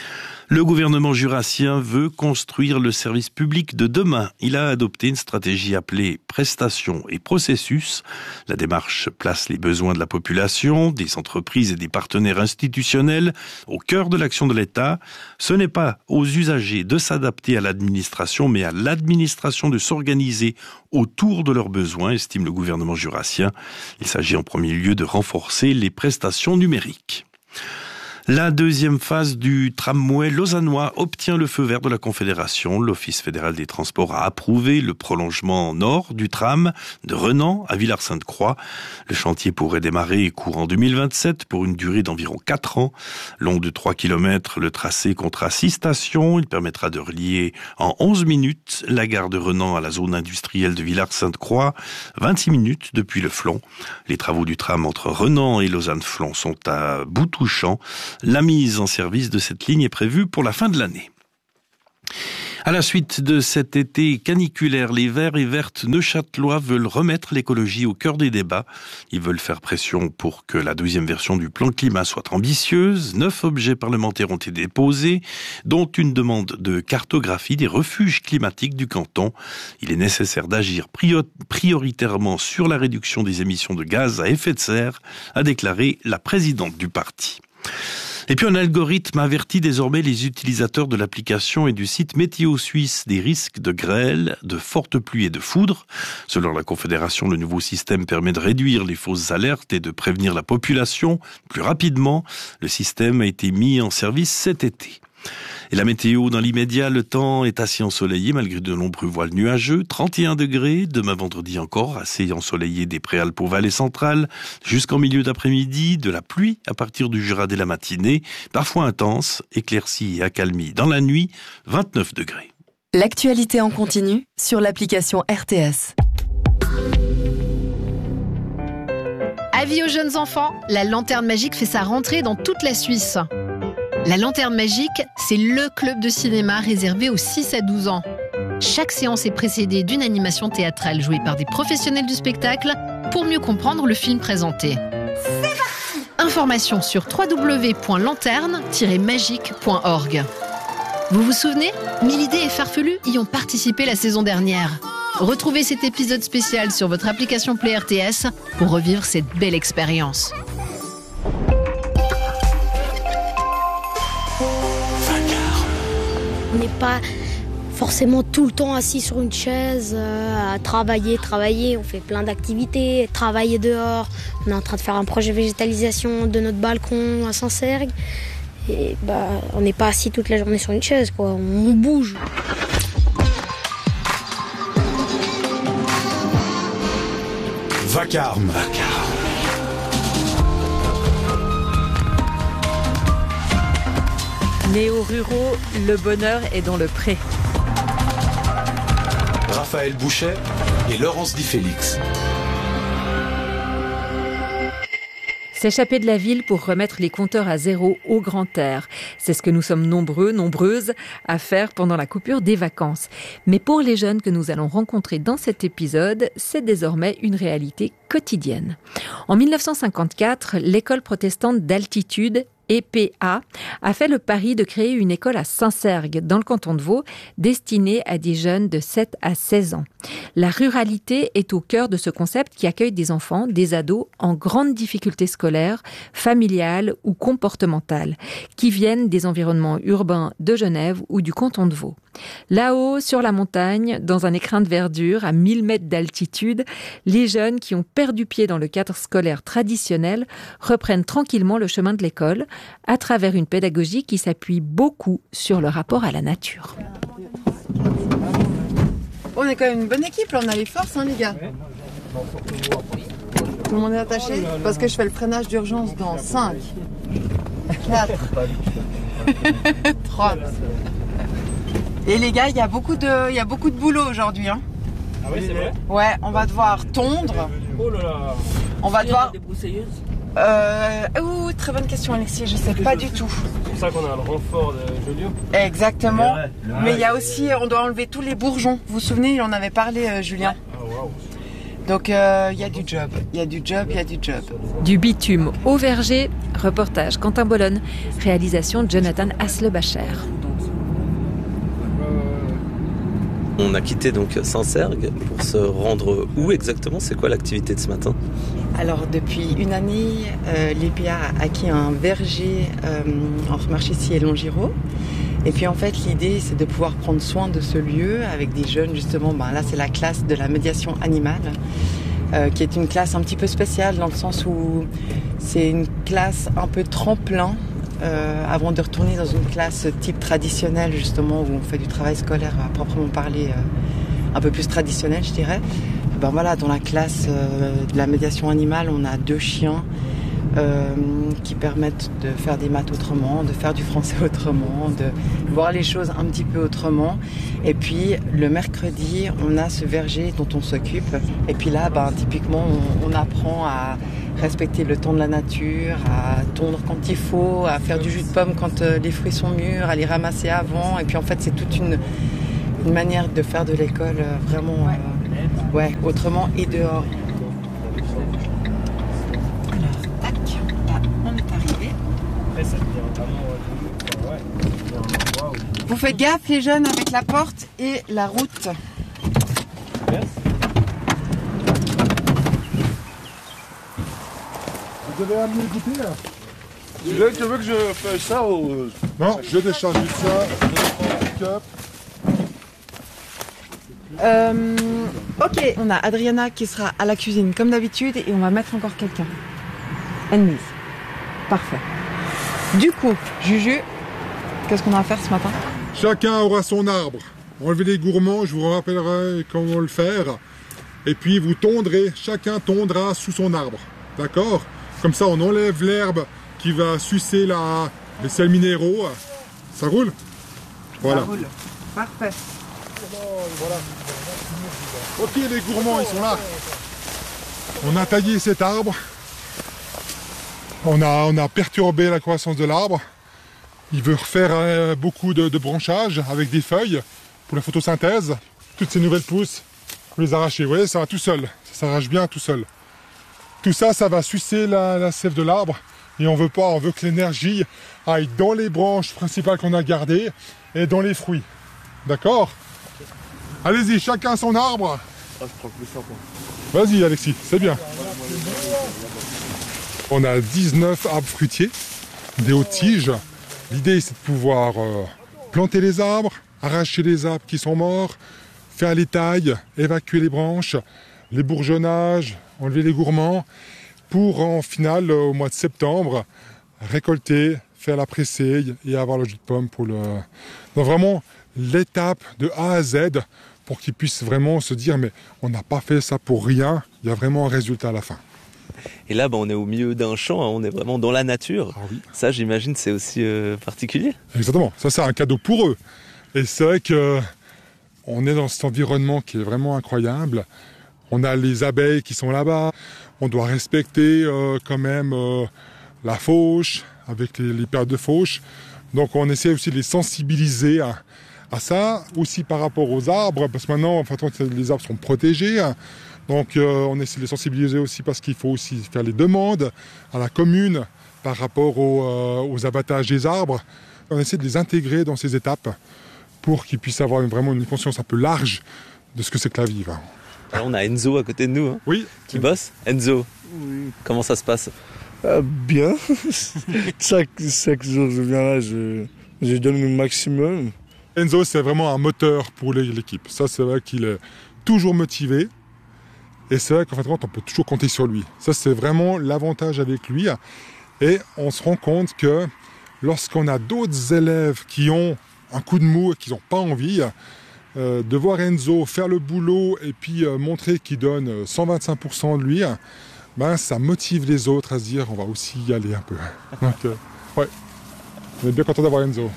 Speaker 4: Le gouvernement jurassien veut construire le service public de demain. Il a adopté une stratégie appelée prestations et processus. La démarche place les besoins de la population, des entreprises et des partenaires institutionnels au cœur de l'action de l'État. Ce n'est pas aux usagers de s'adapter à l'administration, mais à l'administration de s'organiser autour de leurs besoins, estime le gouvernement jurassien. Il s'agit en premier lieu de renforcer les prestations numériques. La deuxième phase du tramway lausannois obtient le feu vert de la Confédération. L'Office fédéral des transports a approuvé le prolongement nord du tram de Renan à Villars-Sainte-Croix. Le chantier pourrait démarrer courant deux mille vingt-sept pour une durée d'environ quatre ans. Long de trois kilomètres, le tracé comptera six stations. Il permettra de relier en onze minutes la gare de Renan à la zone industrielle de Villars-Sainte-Croix, vingt-six minutes depuis le Flon. Les travaux du tram entre Renan et Lausanne-Flon sont à bout touchant. La mise en service de cette ligne est prévue pour la fin de l'année. À la suite de cet été caniculaire, les Verts et Vertes neuchâtelois veulent remettre l'écologie au cœur des débats. Ils veulent faire pression pour que la deuxième version du plan climat soit ambitieuse. Neuf objets parlementaires ont été déposés, dont une demande de cartographie des refuges climatiques du canton. Il est nécessaire d'agir prioritairement sur la réduction des émissions de gaz à effet de serre, a déclaré la présidente du parti. Et puis un algorithme avertit désormais les utilisateurs de l'application et du site Météo Suisse des risques de grêle, de fortes pluies et de foudre. Selon la Confédération, le nouveau système permet de réduire les fausses alertes et de prévenir la population plus rapidement. Le système a été mis en service cet été. Et la météo, dans l'immédiat, le temps est assez ensoleillé malgré de nombreux voiles nuageux. trente et un degrés, demain vendredi encore, assez ensoleillé des Préalpes aux vallées centrales. Jusqu'en milieu d'après-midi, de la pluie à partir du Jura dès la matinée, parfois intense, éclaircie et accalmie dans la nuit, vingt-neuf degrés.
Speaker 8: L'actualité en continu sur l'application R T S.
Speaker 1: Avis aux jeunes enfants, la Lanterne Magique fait sa rentrée dans toute la Suisse. La Lanterne Magique, c'est le club de cinéma réservé aux six à douze ans. Chaque séance est précédée d'une animation théâtrale jouée par des professionnels du spectacle pour mieux comprendre le film présenté. C'est parti ! Informations sur w w w point lanterne tiret magique point org. Vous vous souvenez ? Milidé et Farfelu y ont participé la saison dernière. Retrouvez cet épisode spécial sur votre application Play R T S pour revivre cette belle expérience.
Speaker 22: On n'est pas forcément tout le temps assis sur une chaise, euh, à travailler, travailler. On fait plein d'activités, travailler dehors. On est en train de faire un projet de végétalisation de notre balcon à Saint-Sergue. Et bah, on n'est pas assis toute la journée sur une chaise, quoi. On bouge.
Speaker 23: Vacarme.
Speaker 24: Néo-ruraux, le bonheur est dans le pré.
Speaker 23: Raphaël Bouchet et Laurence Di Félix.
Speaker 24: S'échapper de la ville pour remettre les compteurs à zéro au grand air. C'est ce que nous sommes nombreux, nombreuses à faire pendant la coupure des vacances. Mais pour les jeunes que nous allons rencontrer dans cet épisode, c'est désormais une réalité quotidienne. En mille neuf cent cinquante-quatre, l'école protestante d'altitude E P A a fait le pari de créer une école à Saint-Sergue, dans le canton de Vaud, destinée à des jeunes de sept à seize ans. La ruralité est au cœur de ce concept qui accueille des enfants, des ados en grande difficulté scolaire, familiale ou comportementale, qui viennent des environnements urbains de Genève ou du canton de Vaud. Là-haut, sur la montagne, dans un écrin de verdure, à mille mètres d'altitude, les jeunes qui ont perdu pied dans le cadre scolaire traditionnel reprennent tranquillement le chemin de l'école à travers une pédagogie qui s'appuie beaucoup sur le rapport à la nature.
Speaker 5: On est quand même une bonne équipe, là, on a les forces, hein, les gars. Tout le monde est attaché parce que je fais le freinage d'urgence dans cinq, quatre, trois. Et les gars, il y a beaucoup de, il y a beaucoup de boulot aujourd'hui. Hein.
Speaker 11: Ah oui, c'est vrai ?
Speaker 5: Ouais, on va devoir tondre.
Speaker 11: Oh là là.
Speaker 5: On va devoir...
Speaker 11: Des broussailleuses ?
Speaker 5: Euh... Ouh, très bonne question, Alexis, je sais pas du tout.
Speaker 11: C'est pour ça qu'on a le renfort de Jolio.
Speaker 5: Exactement.
Speaker 11: Le vrai, le
Speaker 5: Mais il y a aussi, on doit enlever tous les bourgeons. Vous vous souvenez, il en avait parlé, euh, Julien.
Speaker 11: Ah, wow.
Speaker 5: Donc il euh, y a du job, il y a du job, il y a du job.
Speaker 24: Du bitume au verger, reportage Quentin Bolonne, réalisation Jonathan Haslebacher.
Speaker 2: On a quitté donc Saint-Sergue pour se rendre où exactement? C'est quoi l'activité de ce matin?
Speaker 5: Alors depuis une année, euh, l'E P A a acquis un verger euh, entre Marchessy et Longiraud. Et puis en fait l'idée c'est de pouvoir prendre soin de ce lieu avec des jeunes justement, ben, là c'est la classe de la médiation animale, euh, qui est une classe un petit peu spéciale dans le sens où c'est une classe un peu tremplin. Euh, avant de retourner dans une classe type traditionnelle justement où on fait du travail scolaire à proprement parler euh, un peu plus traditionnel je dirais. Ben voilà, dans la classe euh, de la médiation animale on a deux chiens euh, qui permettent de faire des maths autrement, de faire du français autrement, de voir les choses un petit peu autrement. Et puis le mercredi on a ce verger dont on s'occupe et puis là ben, typiquement on, on apprend à respecter le temps de la nature, à tondre quand il faut, à faire du jus de pomme quand euh, les fruits sont mûrs, à les ramasser avant. Et puis en fait, c'est toute une, une manière de faire de l'école euh, vraiment euh, ouais, autrement et dehors. Alors, tac, là, on est arrivé. Vous faites gaffe les jeunes avec la porte et la route.
Speaker 3: Vous avez amené le goûter là? Tu veux, tu veux que je fasse ça ou... Non, je décharge juste ça.
Speaker 5: Euh, ok, on a Adriana qui sera à la cuisine comme d'habitude et on va mettre encore quelqu'un. Anne-Lise. Parfait. Du coup, Juju, qu'est-ce qu'on a à faire ce matin?
Speaker 3: Chacun aura son arbre. Enlevez les gourmands, je vous rappellerai comment le faire. Et puis vous tondrez, chacun tondra sous son arbre. D'accord? Comme ça, on enlève l'herbe qui va sucer la, les sels minéraux. Ça roule? Voilà.
Speaker 5: Ça roule. Parfait.
Speaker 3: Voilà. Ok, les gourmands, ils sont là. On a taillé cet arbre. On a, on a perturbé la croissance de l'arbre. Il veut refaire euh, beaucoup de, de branchages avec des feuilles pour la photosynthèse. Toutes ces nouvelles pousses, vous les arrachez. Vous voyez, ça va tout seul. Ça s'arrache bien tout seul. Tout ça, ça va sucer la, la sève de l'arbre et on veut pas, on veut que l'énergie aille dans les branches principales qu'on a gardées et dans les fruits. D'accord? Allez-y, chacun son arbre. Ah, je prends plus ça, moi. Vas-y, Alexis, c'est bien. On a dix-neuf arbres fruitiers, des hautes tiges. L'idée, c'est de pouvoir euh, planter les arbres, arracher les arbres qui sont morts, faire les tailles, évacuer les branches, les bourgeonnages, enlever les gourmands, pour en final, au mois de septembre, récolter, faire la pressaille et avoir le jus de pomme pour le... Donc vraiment, l'étape de A à Z pour qu'ils puissent vraiment se dire mais on n'a pas fait ça pour rien, il y a vraiment un résultat à la fin.
Speaker 2: Et là, bah, on est au milieu d'un champ, hein, on est vraiment dans la nature.
Speaker 3: Ah oui.
Speaker 2: Ça, j'imagine, c'est aussi euh, particulier.
Speaker 3: Exactement, ça c'est un cadeau pour eux. Et c'est vrai qu'on est dans cet environnement qui est vraiment incroyable. On a les abeilles qui sont là-bas. On doit respecter euh, quand même euh, la fauche, avec les, les périodes de fauche. Donc on essaie aussi de les sensibiliser à, à ça, aussi par rapport aux arbres, parce que maintenant, en fait, les arbres sont protégés. Donc euh, on essaie de les sensibiliser aussi parce qu'il faut aussi faire les demandes à la commune par rapport aux, euh, aux abattages des arbres. On essaie de les intégrer dans ces étapes pour qu'ils puissent avoir une, vraiment une conscience un peu large de ce que c'est que la vie.
Speaker 2: Alors on a Enzo à côté de nous, hein,
Speaker 3: oui.
Speaker 2: qui bosse. Enzo,
Speaker 6: oui.
Speaker 2: Comment ça se passe?
Speaker 6: euh, Bien. chaque, chaque jour je viens là, je, je donne le maximum.
Speaker 3: Enzo, c'est vraiment un moteur pour l'équipe. Ça, c'est vrai qu'il est toujours motivé. Et c'est vrai qu'en fait, on peut toujours compter sur lui. Ça, c'est vraiment l'avantage avec lui. Et on se rend compte que lorsqu'on a d'autres élèves qui ont un coup de mou et qui n'ont pas envie, euh, de voir Enzo faire le boulot et puis euh, montrer qu'il donne cent vingt-cinq pour cent de lui, ben, ça motive les autres à se dire on va aussi y aller un peu. Donc, euh, ouais, on est bien content d'avoir Enzo.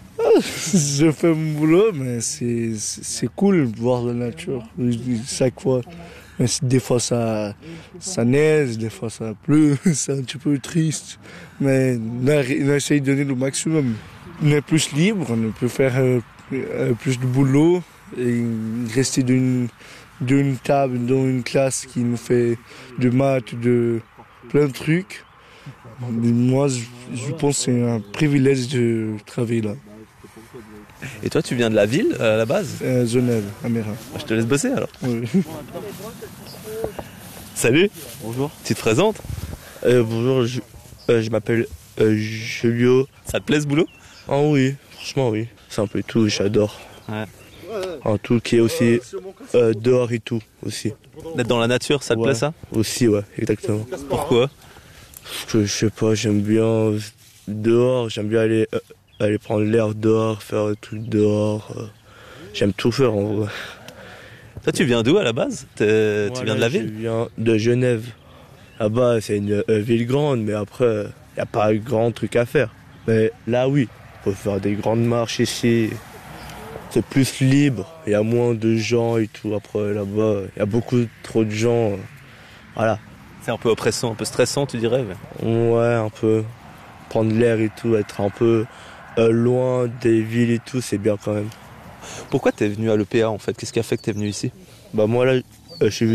Speaker 6: Je fais mon boulot, mais c'est, c'est cool de voir la nature chaque fois. Mais des fois ça, ça neige, des fois ça pleut, c'est un petit peu triste. Mais on, a, on essaye de donner le maximum. On est plus libre, on peut faire euh, plus de boulot et rester d'une, d'une table dans une classe qui nous fait de maths, de plein de trucs. Mais moi, je, je pense que c'est un privilège de travailler là.
Speaker 2: Et toi, tu viens de la ville à la base
Speaker 6: euh, Genève, Amérin.
Speaker 2: Je te laisse bosser alors.
Speaker 6: Oui.
Speaker 2: Salut.
Speaker 7: Bonjour.
Speaker 2: Tu te présentes
Speaker 7: euh, Bonjour, je, euh, je m'appelle euh, Julio.
Speaker 2: Ça te plaît ce boulot?
Speaker 7: Ah oui, franchement oui. C'est un peu tout, j'adore.
Speaker 2: Ouais.
Speaker 7: Un tout qui est aussi euh, dehors et tout aussi.
Speaker 2: D'être dans la nature, ça te
Speaker 7: ouais.
Speaker 2: plaît ça?
Speaker 7: Aussi, ouais, exactement.
Speaker 2: Pourquoi?
Speaker 7: Parce que je sais pas, j'aime bien dehors, j'aime bien aller, euh, aller prendre l'air dehors, faire des trucs dehors. Euh, j'aime tout faire en vrai.
Speaker 2: Toi, tu viens d'où à la base? T'es,
Speaker 7: Voilà,
Speaker 2: tu viens de la ville?
Speaker 7: Je viens de Genève. Là-bas, c'est une euh, ville grande, mais après, il n'y a pas grand truc à faire. Mais là, oui, on peut faire des grandes marches ici. C'est plus libre, il y a moins de gens et tout. Après, là-bas, il y a beaucoup trop de gens. Voilà.
Speaker 2: C'est un peu oppressant, un peu stressant, tu dirais? Mais...
Speaker 7: Ouais, un peu. Prendre l'air et tout, être un peu euh, loin des villes et tout, c'est bien quand même.
Speaker 2: Pourquoi t'es venu à l'E P A en fait? Qu'est-ce qui a fait que t'es venu ici?
Speaker 7: Bah moi là, euh, je suis venu